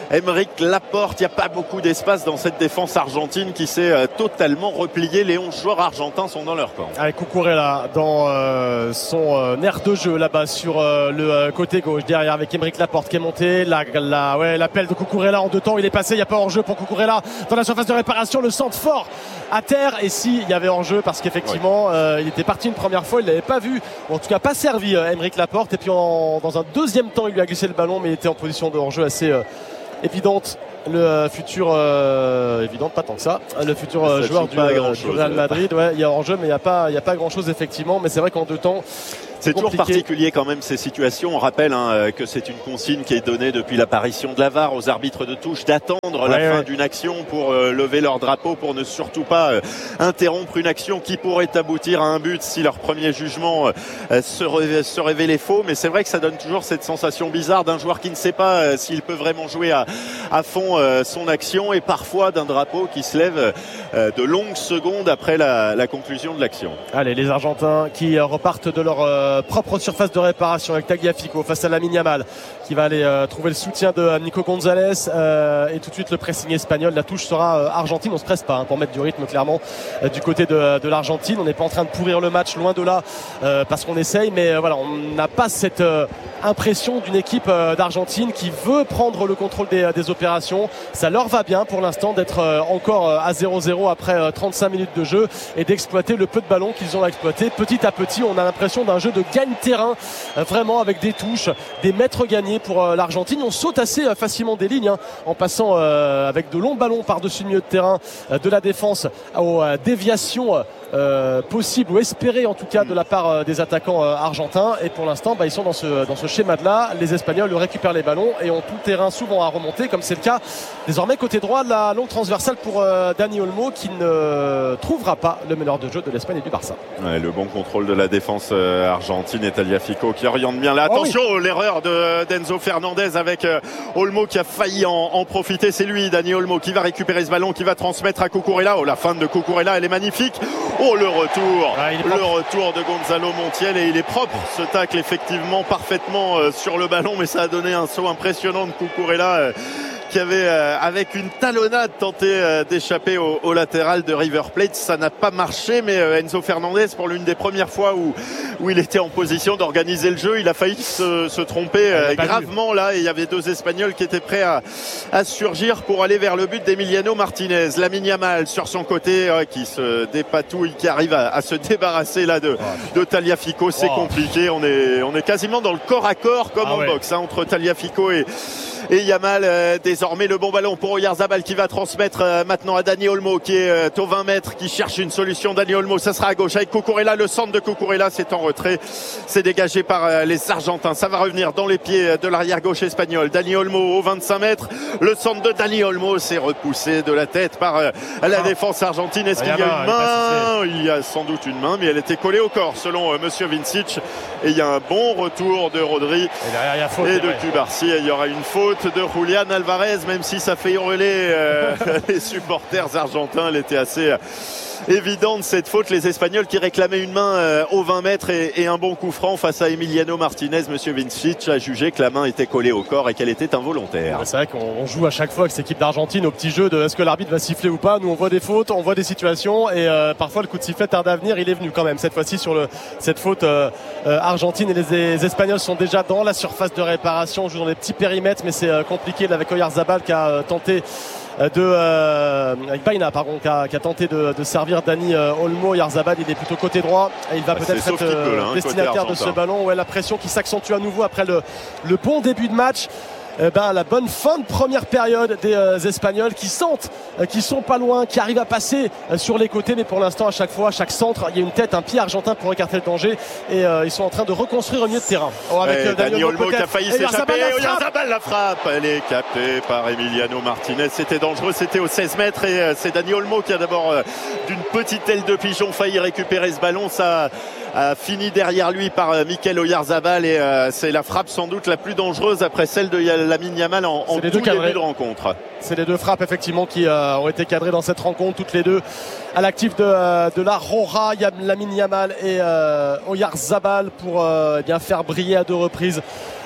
Aymeric Laporte. Il n'y a pas beaucoup d'espace dans cette défense argentine qui s'est euh, totalement repliée. Les onze joueurs argentins sont dans leur camp. Avec Cucurella dans euh, son euh, aire de jeu là-bas sur euh, le euh, côté gauche derrière avec Aymeric Laporte qui est monté. La, la, ouais, l'appel de Cucurella en deux temps, il est passé. Il n'y a pas hors-jeu pour Cucurella dans la surface de réparation. Le centre fort à terre. Et si il y avait hors-jeu parce qu'effectivement oui. euh, il était parti une première fois, il l'avait pas vu, ou en tout cas pas servi euh, Aymeric Laporte. Et puis en, dans un deuxième temps, il lui a glissé le ballon, mais il était en position de hors-jeu assez euh, évidente. Le euh, futur euh, évidente pas tant que ça le futur euh, joueur du, euh, du Real Madrid, ouais, il y a hors-jeu mais il n'y a pas il y a pas grand chose effectivement, mais c'est vrai qu'en deux temps c'est toujours particulier quand même ces situations. On rappelle hein, que c'est une consigne qui est donnée depuis l'apparition de la V A R aux arbitres de touche d'attendre ouais, la ouais. fin d'une action pour euh, lever leur drapeau, pour ne surtout pas euh, interrompre une action qui pourrait aboutir à un but si leur premier jugement euh, se, ré- se révélait faux. Mais c'est vrai que ça donne toujours cette sensation bizarre d'un joueur qui ne sait pas euh, s'il peut vraiment jouer à, à fond euh, son action, et parfois d'un drapeau qui se lève euh, de longues secondes après la, la conclusion de l'action. Allez, les Argentins qui euh, repartent de leur euh, propre surface de réparation avec Tagliafico face à Lamine Yamal qui va aller euh, trouver le soutien de euh, Nico Gonzalez euh, et tout de suite le pressing espagnol. La touche sera euh, argentine, on se presse pas hein, pour mettre du rythme clairement euh, du côté de, de l'Argentine. On n'est pas en train de pourrir le match, loin de là, euh, parce qu'on essaye, mais euh, voilà, on n'a pas cette euh, impression d'une équipe euh, d'Argentine qui veut prendre le contrôle des, des opérations. Ça leur va bien pour l'instant d'être euh, encore euh, à zéro zéro après euh, trente-cinq minutes de jeu et d'exploiter le peu de ballons qu'ils ont exploité. Petit à petit, on a l'impression d'un jeu de gagne-terrain, euh, vraiment avec des touches, des mètres gagnés pour euh, l'Argentine. On saute assez euh, facilement des lignes hein, en passant euh, avec de longs ballons par-dessus le milieu de terrain euh, de la défense aux euh, déviations euh, Euh, possible ou espéré en tout cas de la part euh, des attaquants euh, argentins. Et pour l'instant bah, ils sont dans ce, dans ce schéma de là. Les Espagnols récupèrent les ballons et ont tout terrain souvent à remonter, comme c'est le cas désormais côté droit de la longue transversale pour euh, Dani Olmo, qui ne trouvera pas le meneur de jeu de l'Espagne et du Barça. Ouais, le bon contrôle de la défense euh, argentine et Tagliafico qui oriente bien là. Attention, oh oui. l'erreur de d'Enzo Fernandez avec euh, Olmo qui a failli en, en profiter. C'est lui, Dani Olmo, qui va récupérer ce ballon, qui va transmettre à Cucurella. Oh, la fin de Cucurella, elle est magnifique. Oh, le retour, ah, le retour de Gonzalo Montiel, et il est propre ce tacle effectivement parfaitement euh, sur le ballon, mais ça a donné un saut impressionnant de Cucurella euh, qui avait euh, avec une talonnade tenté euh, d'échapper au, au latéral de River Plate. Ça n'a pas marché, mais euh, Enzo Fernandez, pour l'une des premières fois où, où il était en position d'organiser le jeu, il a failli se, se tromper euh, gravement là, et il y avait deux Espagnols qui étaient prêts à, à surgir pour aller vers le but d'Emiliano Martinez. Lamine Yamal sur son côté euh, qui se dépatouille, qui arrive à, à se débarrasser là de, de Tagliafico. C'est oh. compliqué, on est, on est quasiment dans le corps à corps comme ah en ouais. boxe hein, entre Tagliafico et Et Yamal, euh, désormais le bon ballon pour Oyarzabal qui va transmettre euh, maintenant à Dani Olmo qui est euh, au vingt mètres, qui cherche une solution. Dani Olmo, ça sera à gauche avec Cucurella. Le centre de Cucurella, c'est en retrait, c'est dégagé par euh, les Argentins. Ça va revenir dans les pieds de l'arrière gauche espagnol. Dani Olmo au vingt-cinq mètres, le centre de Dani Olmo s'est repoussé de la tête par euh, la ah. défense argentine. Est-ce qu'il y a une main? Il y a sans doute une main, mais elle était collée au corps selon euh, Monsieur Vincic. Et il y a un bon retour de Rodri et, derrière, il y a faute, et de Cubarsi. Il y aura une faute de Julian Alvarez, même si ça fait hurler euh, les supporters argentins. Elle était assez euh, évidente cette faute. Les Espagnols qui réclamaient une main euh, aux vingt mètres et, et un bon coup franc face à Emiliano Martinez. Monsieur Vincic a jugé que la main était collée au corps et qu'elle était involontaire. C'est vrai qu'on joue à chaque fois avec cette équipe d'Argentine au petit jeu de est-ce que l'arbitre va siffler ou pas. Nous on voit des fautes, on voit des situations, et euh, parfois le coup de sifflet tarde à venir. Il est venu quand même cette fois-ci sur le, cette faute euh, euh, argentine, et les, les Espagnols sont déjà dans la surface de réparation. On joue dans des petits périmètres, mais c'est euh, compliqué là, avec Oyarzabal qui a euh, tenté de euh, avec Baina pardon qui a, qui a tenté de, de servir Dani euh, Olmo. Oyarzabal, il est plutôt côté droit et il va bah, peut-être être euh, peut, hein, destinataire de ce ballon. Ouais, la pression qui s'accentue à nouveau après le, le bon début de match. Eh ben, la bonne fin de première période des euh, Espagnols qui sentent euh, qu'ils sont pas loin, qui arrivent à passer euh, sur les côtés, mais pour l'instant à chaque fois, à chaque centre, il y a une tête, un pied argentin pour écarter le danger, et euh, ils sont en train de reconstruire un milieu de terrain. Oh, avec euh, Dani Olmo qui a failli s'échapper. Oyarzabal la frappe, elle est captée par Emiliano Martinez. C'était dangereux, c'était aux seize mètres, et euh, c'est Dani Olmo qui a d'abord euh, d'une petite aile de pigeon failli récupérer ce ballon. Ça a fini derrière lui par euh, Mikel Oyarzabal, et euh, c'est la frappe sans doute la plus dangereuse après celle de Lamine Yamal en, en tout début de rencontre. C'est les deux frappes effectivement qui euh, ont été cadrées dans cette rencontre, toutes les deux à l'actif de, euh, de la Roja. Lamine Yamal et euh, Oyarzabal pour euh, eh bien faire briller à deux reprises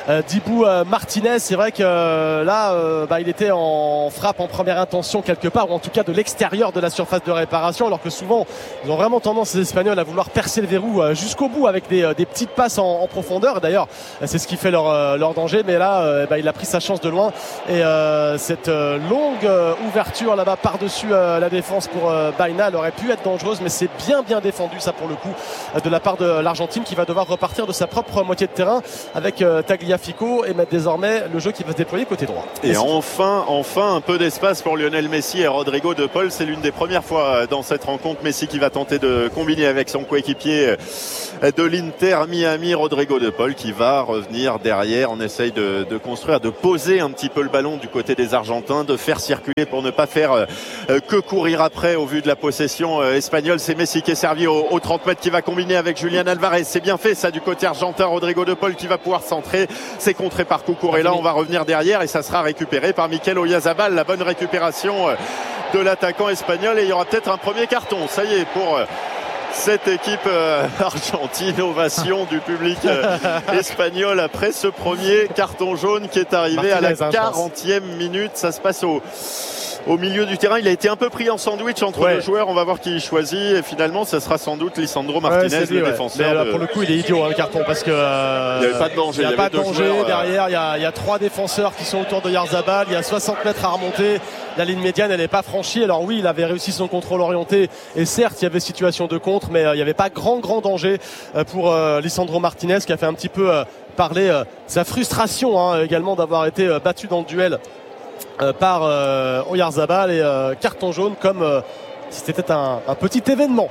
euh, Dibou euh, Martinez. C'est vrai que euh, là euh, bah, il était en frappe en première intention quelque part, ou en tout cas de l'extérieur de la surface de réparation, alors que souvent ils ont vraiment tendance, les Espagnols, à vouloir percer le verrou euh, jusqu'au bout avec des, euh, des petites passes en, en profondeur. D'ailleurs c'est ce qui fait leur, euh, leur danger, mais là euh, bah, il a pris sa chance de loin, et euh, cette euh, longue euh, ouverture là-bas par-dessus euh, la défense pour euh, Baena, elle aurait pu être dangereuse, mais c'est bien bien défendu ça pour le coup euh, de la part de l'Argentine, qui va devoir repartir de sa propre moitié de terrain avec euh, Tagliafico, et mettre désormais le jeu qui va se déployer côté droit. Et Messi. enfin enfin un peu d'espace pour Lionel Messi et Rodrigo de Paul. C'est l'une des premières fois dans cette rencontre. Messi qui va tenter de combiner avec son coéquipier de l'Inter Miami, Rodrigo de Paul, qui va revenir derrière. On essaye de, de construire, de poser un petit peu le ballon du côté des Argentins, de faire circuler pour ne pas faire euh, que courir après au vu de la possession euh, espagnole. C'est Messi qui est servi au, au trente mètres, qui va combiner avec Julián Alvarez. C'est bien fait ça du côté argentin. Rodrigo de Paul qui va pouvoir centrer. C'est contré par Cucurella. On va revenir derrière et ça sera récupéré par Mikel Oyarzabal. La bonne récupération euh, de l'attaquant espagnol, et il y aura peut-être un premier carton. Ça y est pour euh, cette équipe euh, argentine. Ovation du public euh, espagnol après ce premier carton jaune qui est arrivé Martinez, à la quarantième minute. Ça se passe au au milieu du terrain. Il a été un peu pris en sandwich entre ouais. deux joueurs. On va voir qui il choisit, et finalement ça sera sans doute Lisandro Martinez, ouais, lui, le ouais. défenseur. Mais là, de... pour le coup il est idiot hein, le carton, parce que euh, il n'y avait pas de danger. Il n'y a pas de danger joueurs, derrière. Il y, a, il y a trois défenseurs qui sont autour de Oyarzabal. Il y a soixante mètres à remonter. La ligne médiane elle n'est pas franchie. Alors oui, il avait réussi son contrôle orienté, et certes il y avait situation de contre, mais euh, il n'y avait pas grand grand danger euh, pour euh, Lisandro Martinez, qui a fait un petit peu euh, parler euh, sa frustration hein, également d'avoir été euh, battu dans le duel Euh, par euh, Oyarzabal, et euh, carton jaune comme euh, si c'était un, un petit événement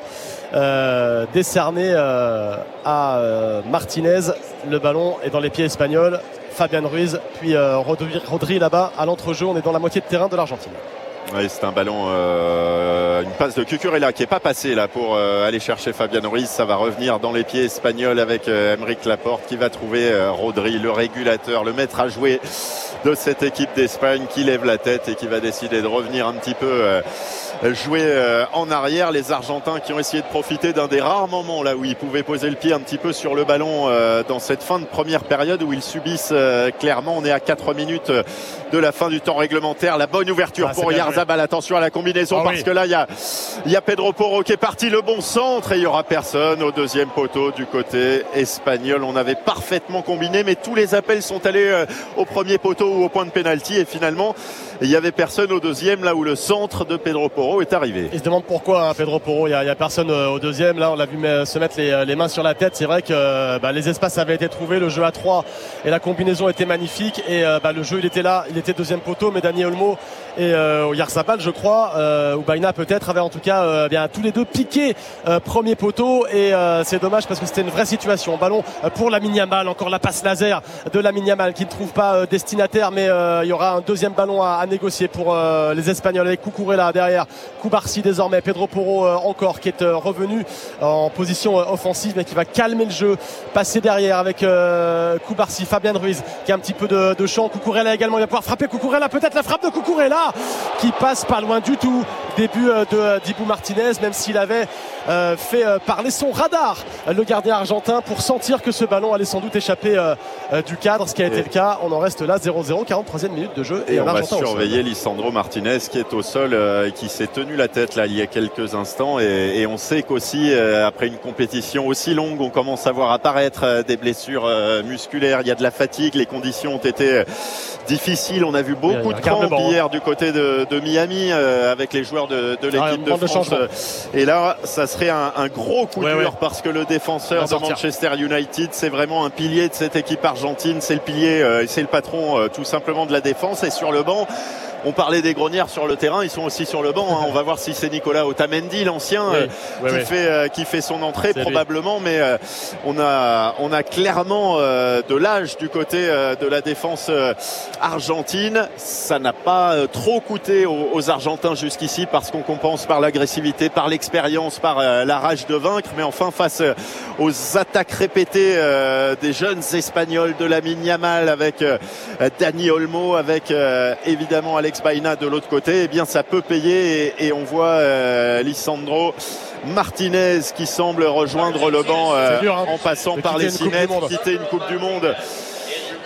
euh, décerné euh, à euh, Martinez. Le ballon est dans les pieds espagnols. Fabian Ruiz, puis euh, Rodri, Rodri là-bas à l'entrejeu. On est dans la moitié de terrain de l'Argentine. Oui, c'est un ballon, euh, une passe de Cucurella qui n'est pas passée là pour euh, aller chercher Fabian Ruiz. Ça va revenir dans les pieds espagnols avec euh, Aymeric Laporte qui va trouver euh, Rodri, le régulateur, le maître à jouer de cette équipe d'Espagne, qui lève la tête et qui va décider de revenir un petit peu euh, jouer euh, en arrière. Les Argentins qui ont essayé de profiter d'un des rares moments là où ils pouvaient poser le pied un petit peu sur le ballon euh, dans cette fin de première période où ils subissent euh, clairement. On est à quatre minutes de la fin du temps réglementaire. La bonne ouverture ah, pour Oyarzabal. Attention à la combinaison ah, parce oui. que là il y a, y a Pedro Porro qui est parti, le bon centre, et il n'y aura personne au deuxième poteau du côté espagnol. On avait parfaitement combiné, mais tous les appels sont allés euh, au premier poteau ou au point de pénalty, et finalement il n'y avait personne au deuxième, là où le centre de Pedro Porro est arrivé. Il se demande pourquoi hein, Pedro Porro, il n'y a, a personne euh, au deuxième. Là on l'a vu me, se mettre les, les mains sur la tête. C'est vrai que euh, bah, les espaces avaient été trouvés, le jeu à trois et la combinaison était magnifique, et euh, bah, le jeu il était là, il était deuxième poteau, mais Dani Olmo et euh, Oyarzabal je crois, euh, ou Baena peut-être, avaient en tout cas euh, bien tous les deux piqué euh, premier poteau, et euh, c'est dommage parce que c'était une vraie situation. Ballon euh, pour Lamine Yamal, encore la passe laser de Lamine Yamal qui ne trouve pas euh, destinataire, mais euh, il y aura un deuxième ballon à, à négocier pour euh, les Espagnols avec Cucurella derrière, Cubarsi désormais, Pedro Porro euh, encore qui est euh, revenu en position euh, offensive, mais qui va calmer le jeu, passer derrière avec euh, Cubarsi, Fabian Ruiz qui a un petit peu de, de champ, Cucurella également, il va pouvoir frapper Cucurella, peut-être la frappe de Cucurella qui passe pas loin du tout. Début euh, de euh, Dibou Martinez, même s'il avait euh, fait euh, parler son radar, euh, le gardien argentin, pour sentir que ce ballon allait sans doute échapper euh, euh, du cadre, ce qui a été et le cas. On en reste là zéro zéro, quarante-troisième minute de jeu, et, et on va surveiller surveiller Lisandro Martinez qui est au sol, euh, qui s'est tenu la tête là il y a quelques instants, et, et on sait qu'aussi euh, après une compétition aussi longue, on commence à voir apparaître euh, des blessures euh, musculaires, il y a de la fatigue, les conditions ont été euh, difficiles. On a vu beaucoup de crampes hier du côté de, de Miami euh, avec les joueurs de, de l'équipe ah, de France, de et là ça serait un, un gros coup ouais, dur ouais. parce que le défenseur de Manchester United, c'est vraiment un pilier de cette équipe argentine, c'est le pilier, euh, c'est le patron euh, tout simplement de la défense. Et sur le banc, on parlait des grognards sur le terrain, ils sont aussi sur le banc. Hein. On va voir si c'est Nicolas Otamendi, l'ancien, oui, euh, oui, qui, oui. Fait, euh, qui fait son entrée c'est probablement. Lui. Mais euh, on, a, on a clairement euh, de l'âge du côté euh, de la défense euh, argentine. Ça n'a pas euh, trop coûté aux, aux Argentins jusqu'ici parce qu'on compense par l'agressivité, par l'expérience, par euh, la rage de vaincre. Mais enfin, face euh, aux attaques répétées euh, des jeunes Espagnols, de Lamine Yamal avec euh, Dani Olmo, avec euh, évidemment Alex Baena de l'autre côté, eh bien ça peut payer, et, et on voit euh, Lisandro Martinez qui semble rejoindre le banc euh, dur, hein, en passant par les six mètres, quitter une Coupe du Monde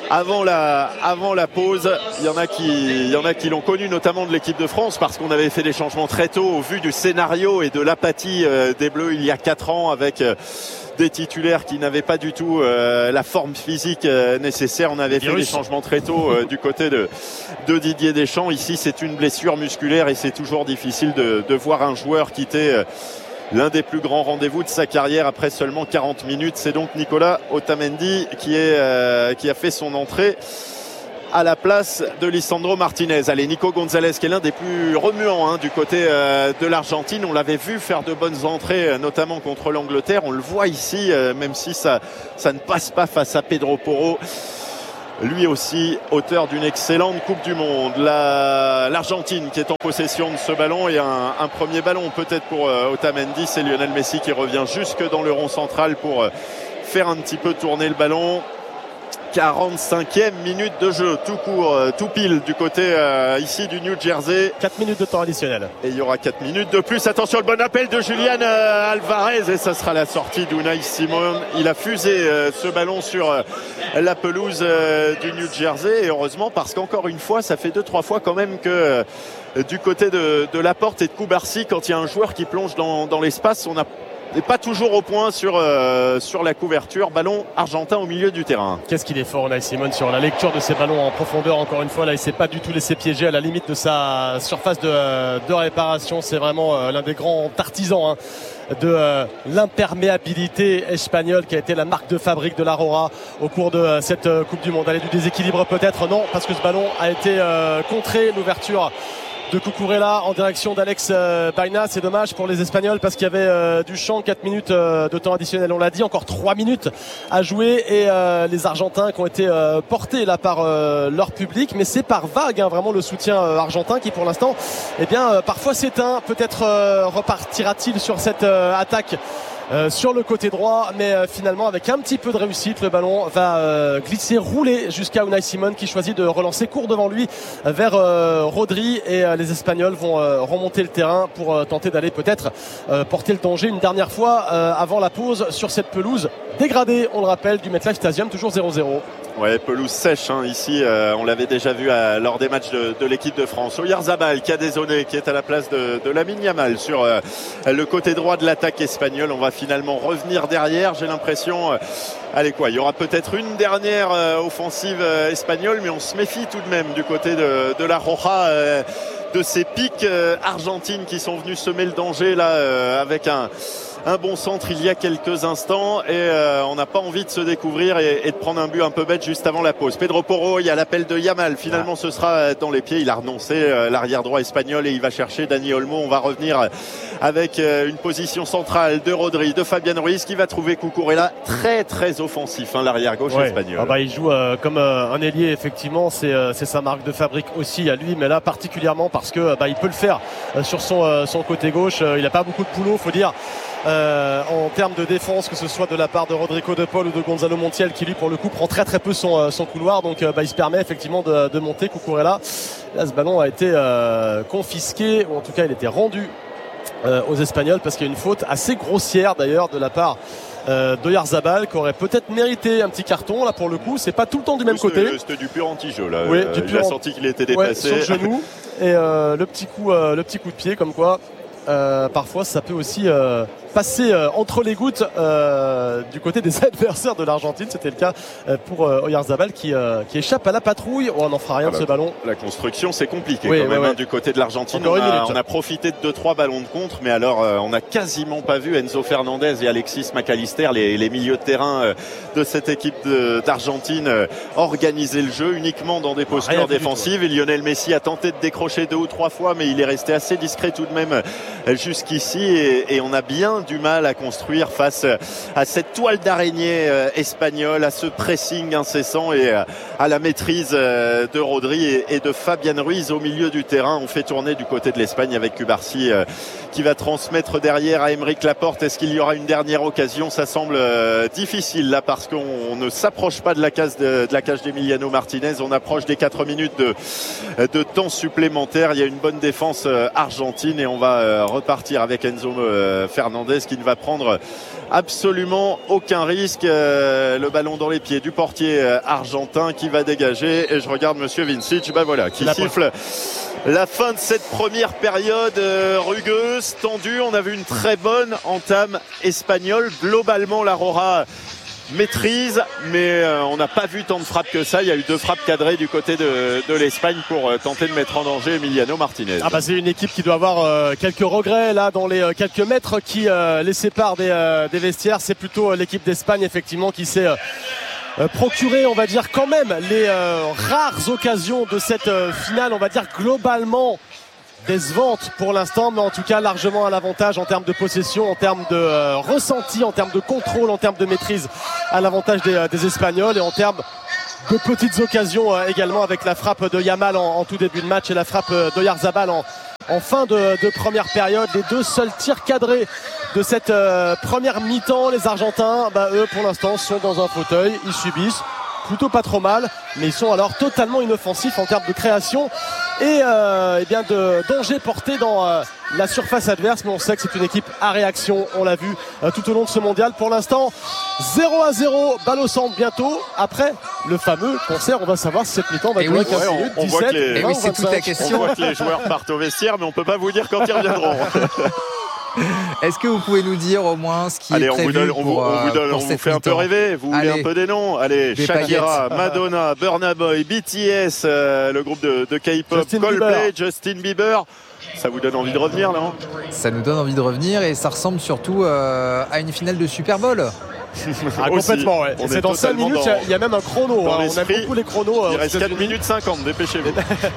avant la, avant la pause. Il y en a qui, il y en a qui l'ont connu, notamment de l'équipe de France, parce qu'on avait fait des changements très tôt au vu du scénario et de l'apathie euh, des Bleus il y a quatre ans, avec euh, des titulaires qui n'avaient pas du tout euh, la forme physique euh, nécessaire. On avait fait des changements très tôt euh, du côté de, de Didier Deschamps. Ici, c'est une blessure musculaire et c'est toujours difficile de, de voir un joueur quitter euh, l'un des plus grands rendez-vous de sa carrière après seulement quarante minutes. C'est donc Nicolas Otamendi qui, est, euh, qui a fait son entrée à la place de Lisandro Martinez. Allez, Nico Gonzalez qui est l'un des plus remuants hein, du côté euh, de l'Argentine. On l'avait vu faire de bonnes entrées, euh, notamment contre l'Angleterre. On le voit ici, euh, même si ça, ça ne passe pas face à Pedro Porro. Lui aussi, auteur d'une excellente Coupe du Monde. La, L'Argentine qui est en possession de ce ballon et un, un premier ballon peut-être pour euh, Otamendi. C'est Lionel Messi qui revient jusque dans le rond central pour euh, faire un petit peu tourner le ballon. quarante-cinquième minute de jeu, tout court, euh, tout pile du côté euh, ici du New Jersey. quatre minutes de temps additionnel. Et il y aura quatre minutes de plus. Attention, le bon appel de Julian euh, Alvarez et ça sera la sortie d'Unai Simon. Il a fusé euh, ce ballon sur euh, la pelouse euh, du New Jersey et heureusement parce qu'encore une fois, ça fait deux trois fois quand même que euh, du côté de, de Laporte et de Koubarsi, quand il y a un joueur qui plonge dans, dans l'espace, on a n'est pas toujours au point sur, euh, sur la couverture. Ballon argentin au milieu du terrain. Qu'est-ce qu'il est fort, Unai Simon, sur la lecture de ses ballons en profondeur. Encore une fois, là, il ne s'est pas du tout laissé piéger à la limite de sa surface de, de réparation. C'est vraiment euh, l'un des grands artisans hein, de euh, l'imperméabilité espagnole qui a été la marque de fabrique de l'Aurora au cours de euh, cette euh, Coupe du Monde. Allez, du déséquilibre peut-être, non, parce que ce ballon a été euh, contré. L'ouverture de Cucurella en direction d'Alex euh, Baena. C'est dommage pour les Espagnols parce qu'il y avait euh, du champ, quatre minutes euh, de temps additionnel, on l'a dit, encore trois minutes à jouer et euh, les Argentins qui ont été euh, portés là par euh, leur public, mais c'est par vague hein, vraiment le soutien euh, argentin qui pour l'instant eh bien euh, parfois s'éteint. Peut-être euh, repartira-t-il sur cette euh, attaque Euh, sur le côté droit, mais euh, finalement avec un petit peu de réussite, le ballon va euh, glisser, rouler jusqu'à Unai Simon qui choisit de relancer court devant lui euh, vers euh, Rodri et euh, les Espagnols vont euh, remonter le terrain pour euh, tenter d'aller peut-être euh, porter le danger une dernière fois euh, avant la pause sur cette pelouse dégradée, on le rappelle, du MetLife Stadium, toujours zéro zéro. Ouais, pelouse sèche hein, ici, euh, on l'avait déjà vu à, lors des matchs de, de l'équipe de France. Oyarzabal qui a dézonné, qui est à la place de, de Lamine Yamal sur euh, le côté droit de l'attaque espagnole. On va finalement revenir derrière, j'ai l'impression. Euh, allez quoi, il y aura peut-être une dernière euh, offensive euh, espagnole, mais on se méfie tout de même du côté de, de la Roja, euh, de ces pics euh, argentines qui sont venus semer le danger là euh, avec un un bon centre il y a quelques instants et euh, on n'a pas envie de se découvrir et, et de prendre un but un peu bête juste avant la pause. Pedro Porro, il y a l'appel de Yamal, finalement ce sera dans les pieds, il a renoncé euh, l'arrière droit espagnol et il va chercher Dani Olmo. On va revenir avec euh, une position centrale de Rodri, de Fabian Ruiz qui va trouver Cucurella très très offensif hein, l'arrière gauche ouais. espagnol. Ah bah, il joue euh, comme euh, un ailier effectivement, c'est, euh, c'est sa marque de fabrique aussi à lui, mais là particulièrement parce que bah, il peut le faire euh, sur son, euh, son côté gauche. Euh, il n'a pas beaucoup de boulot, faut dire. Euh, en termes de défense, que ce soit de la part de Rodrigo de Paul ou de Gonzalo Montiel qui lui pour le coup prend très très peu son, son couloir, donc euh, bah, il se permet effectivement de, de monter. Cucurella, là ce ballon a été euh, confisqué, ou en tout cas il était rendu euh, aux Espagnols parce qu'il y a une faute assez grossière d'ailleurs de la part Euh, d'Oyarzabal qui aurait peut-être mérité un petit carton là pour le coup. C'est pas tout le temps du même c'était, côté. C'était du pur anti-jeu là. Oui, euh, du pur il a senti qu'il était déplacé ouais, sur le genou et euh, le petit coup, euh, le petit coup de pied comme quoi. Euh, parfois ça peut aussi euh, passer euh, entre les gouttes euh, du côté des adversaires de l'Argentine. C'était le cas euh, pour euh, Oyarzabal qui, euh, qui échappe à la patrouille. Oh, on n'en fera rien ah de bah, ce ballon. La construction c'est compliqué oui, quand ouais, même ouais. Hein, du côté de l'Argentine. On a, on a profité de deux trois ballons de contre, mais alors euh, on n'a quasiment pas vu Enzo Fernandez et Alexis McAllister, les, les milieux de terrain euh, de cette équipe de, d'Argentine, euh, organiser le jeu uniquement dans des postures rien défensives. Et Lionel Messi a tenté de décrocher deux ou trois fois, mais il est resté assez discret tout de même euh, jusqu'ici. Et, et on a bien du mal à construire face à cette toile d'araignée euh, espagnole, à ce pressing incessant et euh, à la maîtrise euh, de Rodri et, et de Fabian Ruiz au milieu du terrain. On fait tourner du côté de l'Espagne avec Cubarsi euh, qui va transmettre derrière à Aymeric Laporte. Est-ce qu'il y aura une dernière occasion? Ça semble euh, difficile là parce qu'on ne s'approche pas de la case de, de la cage d'Emiliano Martinez. On approche des quatre minutes de, de temps supplémentaire. Il y a une bonne défense euh, argentine et on va euh, repartir avec Enzo euh, Fernandez Hernandez qui ne va prendre absolument aucun risque. Euh, le ballon dans les pieds du portier euh, argentin qui va dégager. Et je regarde Monsieur Vincic, ben voilà, qui siffle la fin de cette première période euh, rugueuse, tendue. On a vu une très bonne entame espagnole. Globalement, la Rora maîtrise, mais euh, on n'a pas vu tant de frappes que ça. Il y a eu deux frappes cadrées du côté de, de l'Espagne pour euh, tenter de mettre en danger Emiliano Martinez. Ah bah c'est une équipe qui doit avoir euh, quelques regrets là dans les euh, quelques mètres qui euh, les séparent des, euh, des vestiaires. C'est plutôt euh, l'équipe d'Espagne effectivement qui s'est euh, euh, procuré, on va dire quand même, les euh, rares occasions de cette euh, finale, on va dire globalement décevante pour l'instant, mais en tout cas largement à l'avantage en termes de possession, en termes de euh, ressenti, en termes de contrôle, en termes de maîtrise, à l'avantage des, euh, des Espagnols, et en termes de petites occasions euh, également, avec la frappe de Yamal en, en tout début de match et la frappe euh, d'Oyarzabal en, en fin de, de première période. Les deux seuls tirs cadrés de cette euh, première mi-temps. Les Argentins, bah, eux pour l'instant sont dans un fauteuil, ils subissent plutôt pas trop mal, mais ils sont alors totalement inoffensifs en termes de création et, euh, et bien de danger porté dans euh, la surface adverse. Mais on sait que c'est une équipe à réaction, on l'a vu euh, tout au long de ce mondial. Pour l'instant zéro à zéro, balle au centre bientôt. Après le fameux concert, on va savoir si cette mi-temps va durer quinze ouais, minutes, on, on dix-sept, voit que les, vingt, oui, c'est toute la question. On voit que les joueurs partent au vestiaire, mais on peut pas vous dire quand ils reviendront. Est-ce que vous pouvez nous dire au moins ce qui Allez, est prévu on vous donne, pour, on vous, on vous, donne, pour on vous cette fait un peu mi-temps. rêver. Vous voulez Allez, un peu des noms? Allez, des Shakira, paillettes. Madonna, Burna Boy, B T S, euh, le groupe de, de K-pop, Justin Coldplay, Bieber. Justin Bieber. Ça vous donne envie de revenir, non? Ça nous donne envie de revenir et ça ressemble surtout euh, à une finale de Super Bowl. Ah, complètement, ouais. On Et c'est est dans cinq totalement minutes, dans- il y a même un chrono. dans Hein. On aime l'esprit. beaucoup les chronos. euh, Il aux reste quatre États-Unis. minutes cinquante, dépêchez-vous.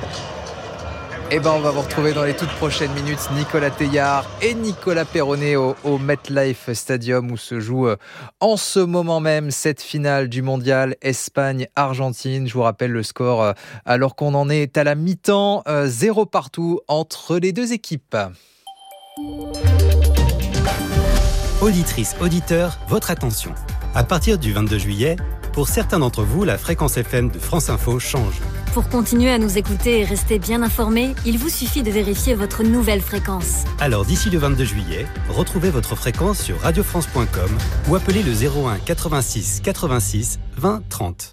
Eh ben, on va vous retrouver dans les toutes prochaines minutes Nicolas Teillard et Nicolas Perronnet au, au MetLife Stadium où se joue euh, en ce moment même cette finale du mondial Espagne-Argentine. Je vous rappelle le score euh, alors qu'on en est à la mi-temps, euh, zéro partout entre les deux équipes. Auditrices, auditeurs, votre attention. À partir du vingt-deux juillet, pour certains d'entre vous, la fréquence F M de France Info change. Pour continuer à nous écouter et rester bien informés, il vous suffit de vérifier votre nouvelle fréquence. Alors d'ici le vingt-deux juillet, retrouvez votre fréquence sur radio france point com ou appelez le zéro un quatre-vingt-six quatre-vingt-six vingt trente.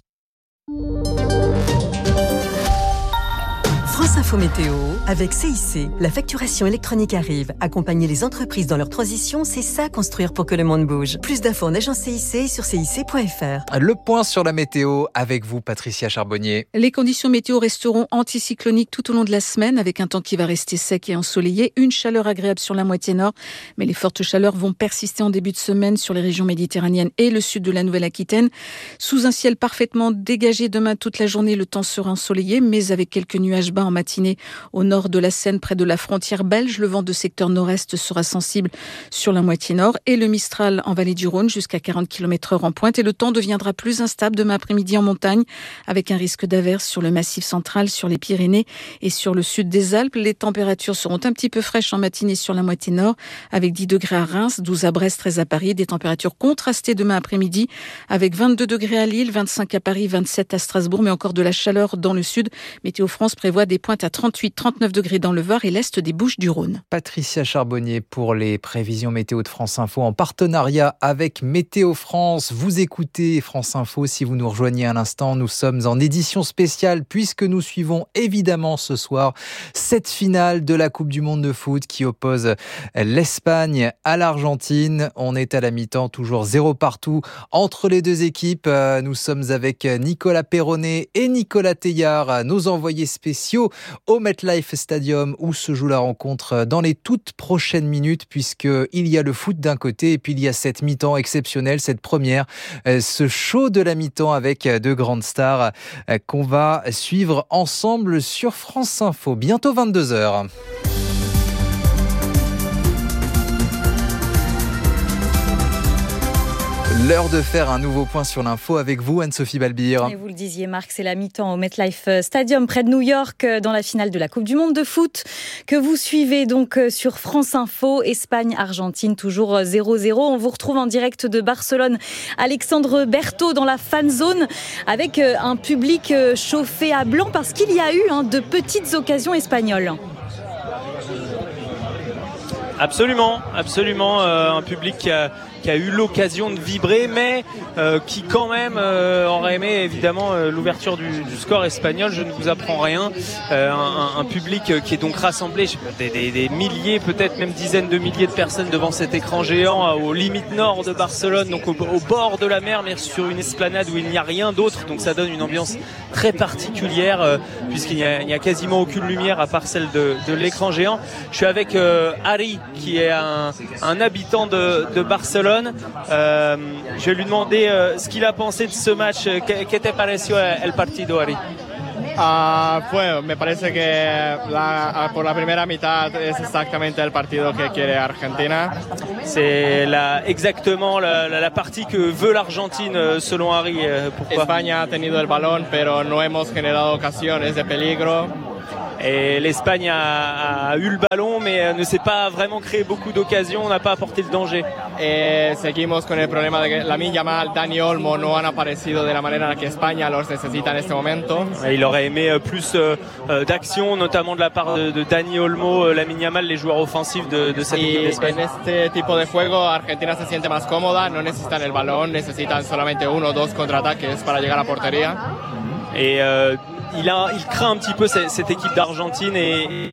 France Info Météo, avec C I C, la facturation électronique arrive. Accompagner les entreprises dans leur transition, c'est ça construire pour que le monde bouge. Plus d'infos en agence C I C et sur C I C point F R. Le point sur la météo avec vous, Patricia Charbonnier. Les conditions météo resteront anticycloniques tout au long de la semaine avec un temps qui va rester sec et ensoleillé. Une chaleur agréable sur la moitié nord, mais les fortes chaleurs vont persister en début de semaine sur les régions méditerranéennes et le sud de la Nouvelle-Aquitaine. Sous un ciel parfaitement dégagé demain toute la journée, le temps sera ensoleillé, mais avec quelques nuages bas en matinée au nord de la Seine, près de la frontière belge. Le vent de secteur nord-est sera sensible sur la moitié nord et le Mistral en vallée du Rhône jusqu'à quarante kilomètres heure en pointe. Et le temps deviendra plus instable demain après-midi en montagne avec un risque d'averse sur le massif central, sur les Pyrénées et sur le sud des Alpes. Les températures seront un petit peu fraîches en matinée sur la moitié nord avec dix degrés à Reims, douze à Brest, treize à Paris. Des températures contrastées demain après-midi avec vingt-deux degrés à Lille, vingt-cinq à Paris, vingt-sept à Strasbourg, mais encore de la chaleur dans le sud. Météo France prévoit des pointes à trente-huit à trente-neuf degrés dans le Var et l'est des Bouches-du-Rhône. Patricia Charbonnier pour les prévisions météo de France Info en partenariat avec Météo France. Vous écoutez France Info si vous nous rejoignez à l'instant. Nous sommes en édition spéciale puisque nous suivons évidemment ce soir cette finale de la Coupe du Monde de foot qui oppose l'Espagne à l'Argentine. On est à la mi-temps, toujours zéro partout entre les deux équipes. Nous sommes avec Nicolas Perronnet et Nicolas Teillard, nos envoyés spéciaux au MetLife Stadium où se joue la rencontre dans les toutes prochaines minutes puisqu'il y a le foot d'un côté et puis il y a cette mi-temps exceptionnelle, cette première, ce show de la mi-temps avec de grandes stars qu'on va suivre ensemble sur France Info. Bientôt vingt-deux heures. L'heure de faire un nouveau point sur l'info avec vous, Anne-Sophie Balbir. Et vous le disiez, Marc, c'est la mi-temps au MetLife Stadium près de New York dans la finale de la Coupe du Monde de foot que vous suivez donc sur France Info. Espagne-Argentine, toujours zéro zéro. On vous retrouve en direct de Barcelone. Alexandre Berthaud dans la fan zone avec un public chauffé à blanc parce qu'il y a eu hein, de petites occasions espagnoles. Absolument, absolument. Euh, un public qui a, qui a eu l'occasion de vibrer, mais euh, qui quand même euh, aurait aimé évidemment euh, l'ouverture du, du score espagnol. Je ne vous apprends rien. Euh, un, un public qui est donc rassemblé, je sais pas, des, des, des milliers, peut-être même dizaines de milliers de personnes devant cet écran géant aux limites nord de Barcelone, donc au, au bord de la mer, mais sur une esplanade où il n'y a rien d'autre. Donc ça donne une ambiance très particulière euh, puisqu'il n'y a, il n'y a quasiment aucune lumière à part celle de, de l'écran géant. Je suis avec euh, Harry, qui est un, un habitant de, de Barcelone. Euh, je vais lui demander euh, ce qu'il a pensé de ce match. ¿Qué te pareció el partido, Harry? Uh, pues me parece que la, por la primera mitad es exactamente el partido que quiere Argentina. C'est la, exactement la, la, la partie que veut l'Argentine selon Harry. Pourquoi? España ha tenido el balón, pero no hemos generado ocasiones de peligro. Et l'Espagne a, a eu le ballon, mais ne s'est pas vraiment créé beaucoup d'occasions, on n'a pas apporté le danger. Eh, seguimos con el problema de que Lamine Yamal, Dani Olmo no han aparecido de la manera en la que España los necesita en este momento. Il aurait aimé plus euh, d'action, notamment de la part de, de Dani Olmo, Lamine Yamal, les joueurs offensifs de, de cette y équipe d'Espagne. En este tipo de juego Argentina se siente más cómoda, no necesitan el balón, necesitan solamente uno o dos contraataques para llegar a portería. Et euh, il, a, il craint un petit peu cette, cette équipe d'Argentine et...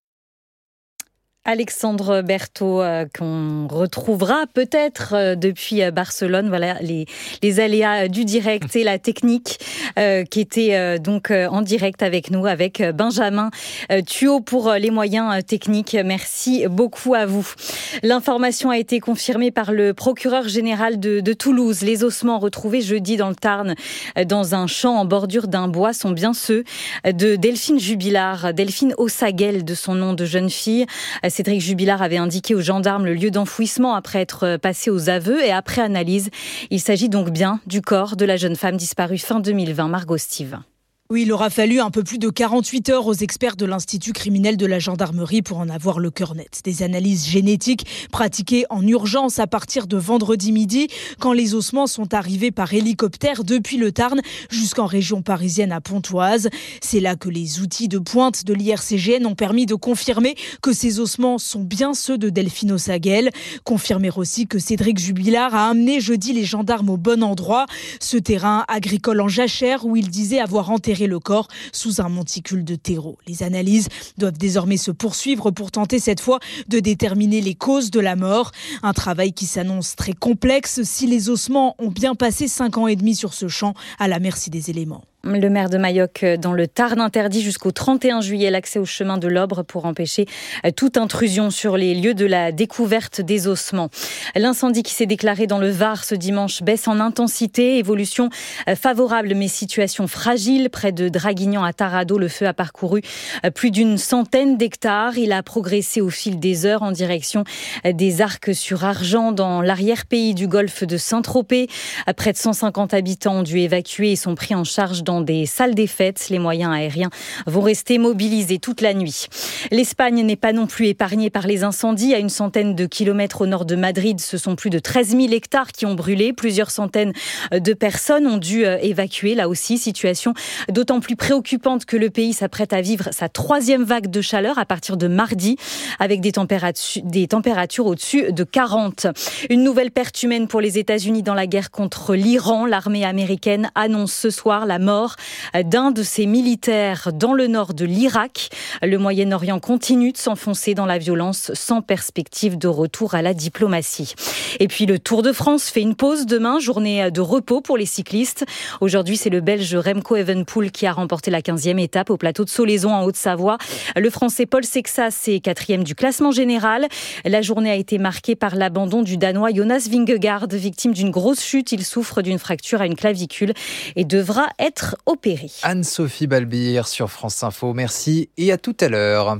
Alexandre Berthaud, euh, qu'on retrouvera peut-être euh, depuis Barcelone. Voilà les, les aléas du direct et la technique euh, qui était euh, donc euh, en direct avec nous, avec Benjamin euh, Thuot pour les moyens euh, techniques. Merci beaucoup à vous. L'information a été confirmée par le procureur général de, de Toulouse. Les ossements retrouvés jeudi dans le Tarn, euh, dans un champ en bordure d'un bois, sont bien ceux de Delphine Jubilard, Delphine Ossaguel de son nom de jeune fille. Cédric Jubilard avait indiqué aux gendarmes le lieu d'enfouissement après être passé aux aveux et après analyse. Il s'agit donc bien du corps de la jeune femme disparue fin deux mille vingt, Margot Steve. Oui, il aura fallu un peu plus de quarante-huit heures aux experts de l'Institut criminel de la gendarmerie pour en avoir le cœur net. Des analyses génétiques pratiquées en urgence à partir de vendredi midi, quand les ossements sont arrivés par hélicoptère depuis le Tarn jusqu'en région parisienne à Pontoise. C'est là que les outils de pointe de l'I R C G N ont permis de confirmer que ces ossements sont bien ceux de Delphine Ossaguel. Confirmer aussi que Cédric Jubilard a amené jeudi les gendarmes au bon endroit, ce terrain agricole en jachère où il disait avoir enterré le corps sous un monticule de terreau. Les analyses doivent désormais se poursuivre pour tenter cette fois de déterminer les causes de la mort. Un travail qui s'annonce très complexe si les ossements ont bien passé cinq ans et demi sur ce champ à la merci des éléments. Le maire de Mayoc dans le Tarn interdit jusqu'au trente et un juillet l'accès au chemin de l'Obre pour empêcher toute intrusion sur les lieux de la découverte des ossements. L'incendie qui s'est déclaré dans le Var ce dimanche baisse en intensité, évolution favorable mais situation fragile. Près de Draguignan à Tarado, le feu a parcouru plus d'une centaine d'hectares. Il a progressé au fil des heures en direction des Arcs-sur-Argent dans l'arrière-pays du golfe de Saint-Tropez. Près de cent cinquante habitants ont dû évacuer et sont pris en charge dans des salles des fêtes. Les moyens aériens vont rester mobilisés toute la nuit. L'Espagne n'est pas non plus épargnée par les incendies. À une centaine de kilomètres au nord de Madrid, ce sont plus de treize mille hectares qui ont brûlé. Plusieurs centaines de personnes ont dû évacuer. Là aussi, situation d'autant plus préoccupante que le pays s'apprête à vivre sa troisième vague de chaleur à partir de mardi, avec des températures, des températures au-dessus de quarante. Une nouvelle perte humaine pour les États-Unis dans la guerre contre l'Iran. L'armée américaine annonce ce soir la mort d'un de ses militaires dans le nord de l'Irak. Le Moyen-Orient continue de s'enfoncer dans la violence sans perspective de retour à la diplomatie. Et puis le Tour de France fait une pause demain, journée de repos pour les cyclistes. Aujourd'hui, c'est le Belge Remco Evenepoel qui a remporté la quinzième étape au plateau de Solaison en Haute-Savoie. Le Français Paul Sexas est quatrième du classement général. La journée a été marquée par l'abandon du Danois Jonas Vingegaard, victime d'une grosse chute. Il souffre d'une fracture à une clavicule et devra être opéré. Anne-Sophie Balbir sur France Info, merci et à tout à l'heure.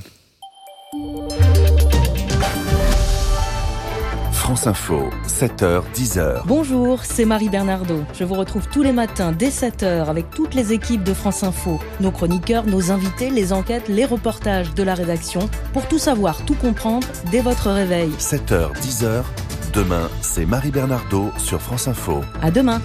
France Info, sept heures, dix heures. Bonjour, c'est Marie Bernardo. Je vous retrouve tous les matins dès sept heures avec toutes les équipes de France Info. Nos chroniqueurs, nos invités, les enquêtes, les reportages de la rédaction. Pour tout savoir, tout comprendre dès votre réveil. sept heures, dix heures. Demain, c'est Marie Bernardo sur France Info. À demain.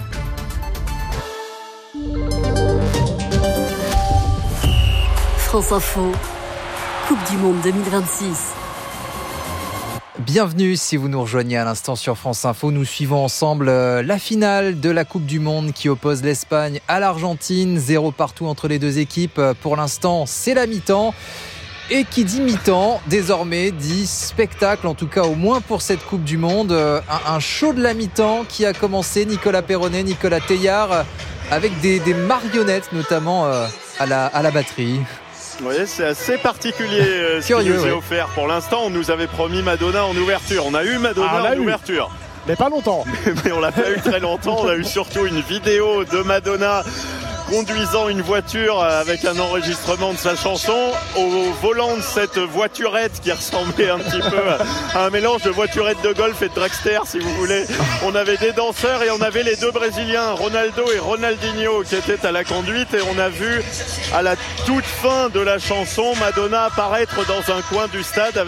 France Info, Coupe du Monde deux mille vingt-six. Bienvenue si vous nous rejoignez à l'instant sur France Info. Nous suivons ensemble la finale de la Coupe du Monde qui oppose l'Espagne à l'Argentine. Zéro partout entre les deux équipes. Pour l'instant, c'est la mi-temps. Et qui dit mi-temps, désormais, dit spectacle, en tout cas au moins pour cette Coupe du Monde. Un, un show de la mi-temps qui a commencé. Nicolas Perronnet, Nicolas Teilhard, avec des, des marionnettes notamment à la, à la batterie. Oui, c'est assez particulier euh, ce Curieux, qui nous est oui. offert. Pour l'instant, on nous avait promis Madonna en ouverture. On a eu Madonna Ah, on l'a en eu. ouverture. Mais pas longtemps. Mais on l'a pas eu très longtemps. On a eu surtout une vidéo de Madonna conduisant une voiture avec un enregistrement de sa chanson au volant de cette voiturette qui ressemblait un petit peu à un mélange de voiturette de golf et de dragster, si vous voulez. On avait des danseurs et on avait les deux Brésiliens, Ronaldo et Ronaldinho, qui étaient à la conduite, et on a vu à la toute fin de la chanson Madonna apparaître dans un coin du stade avec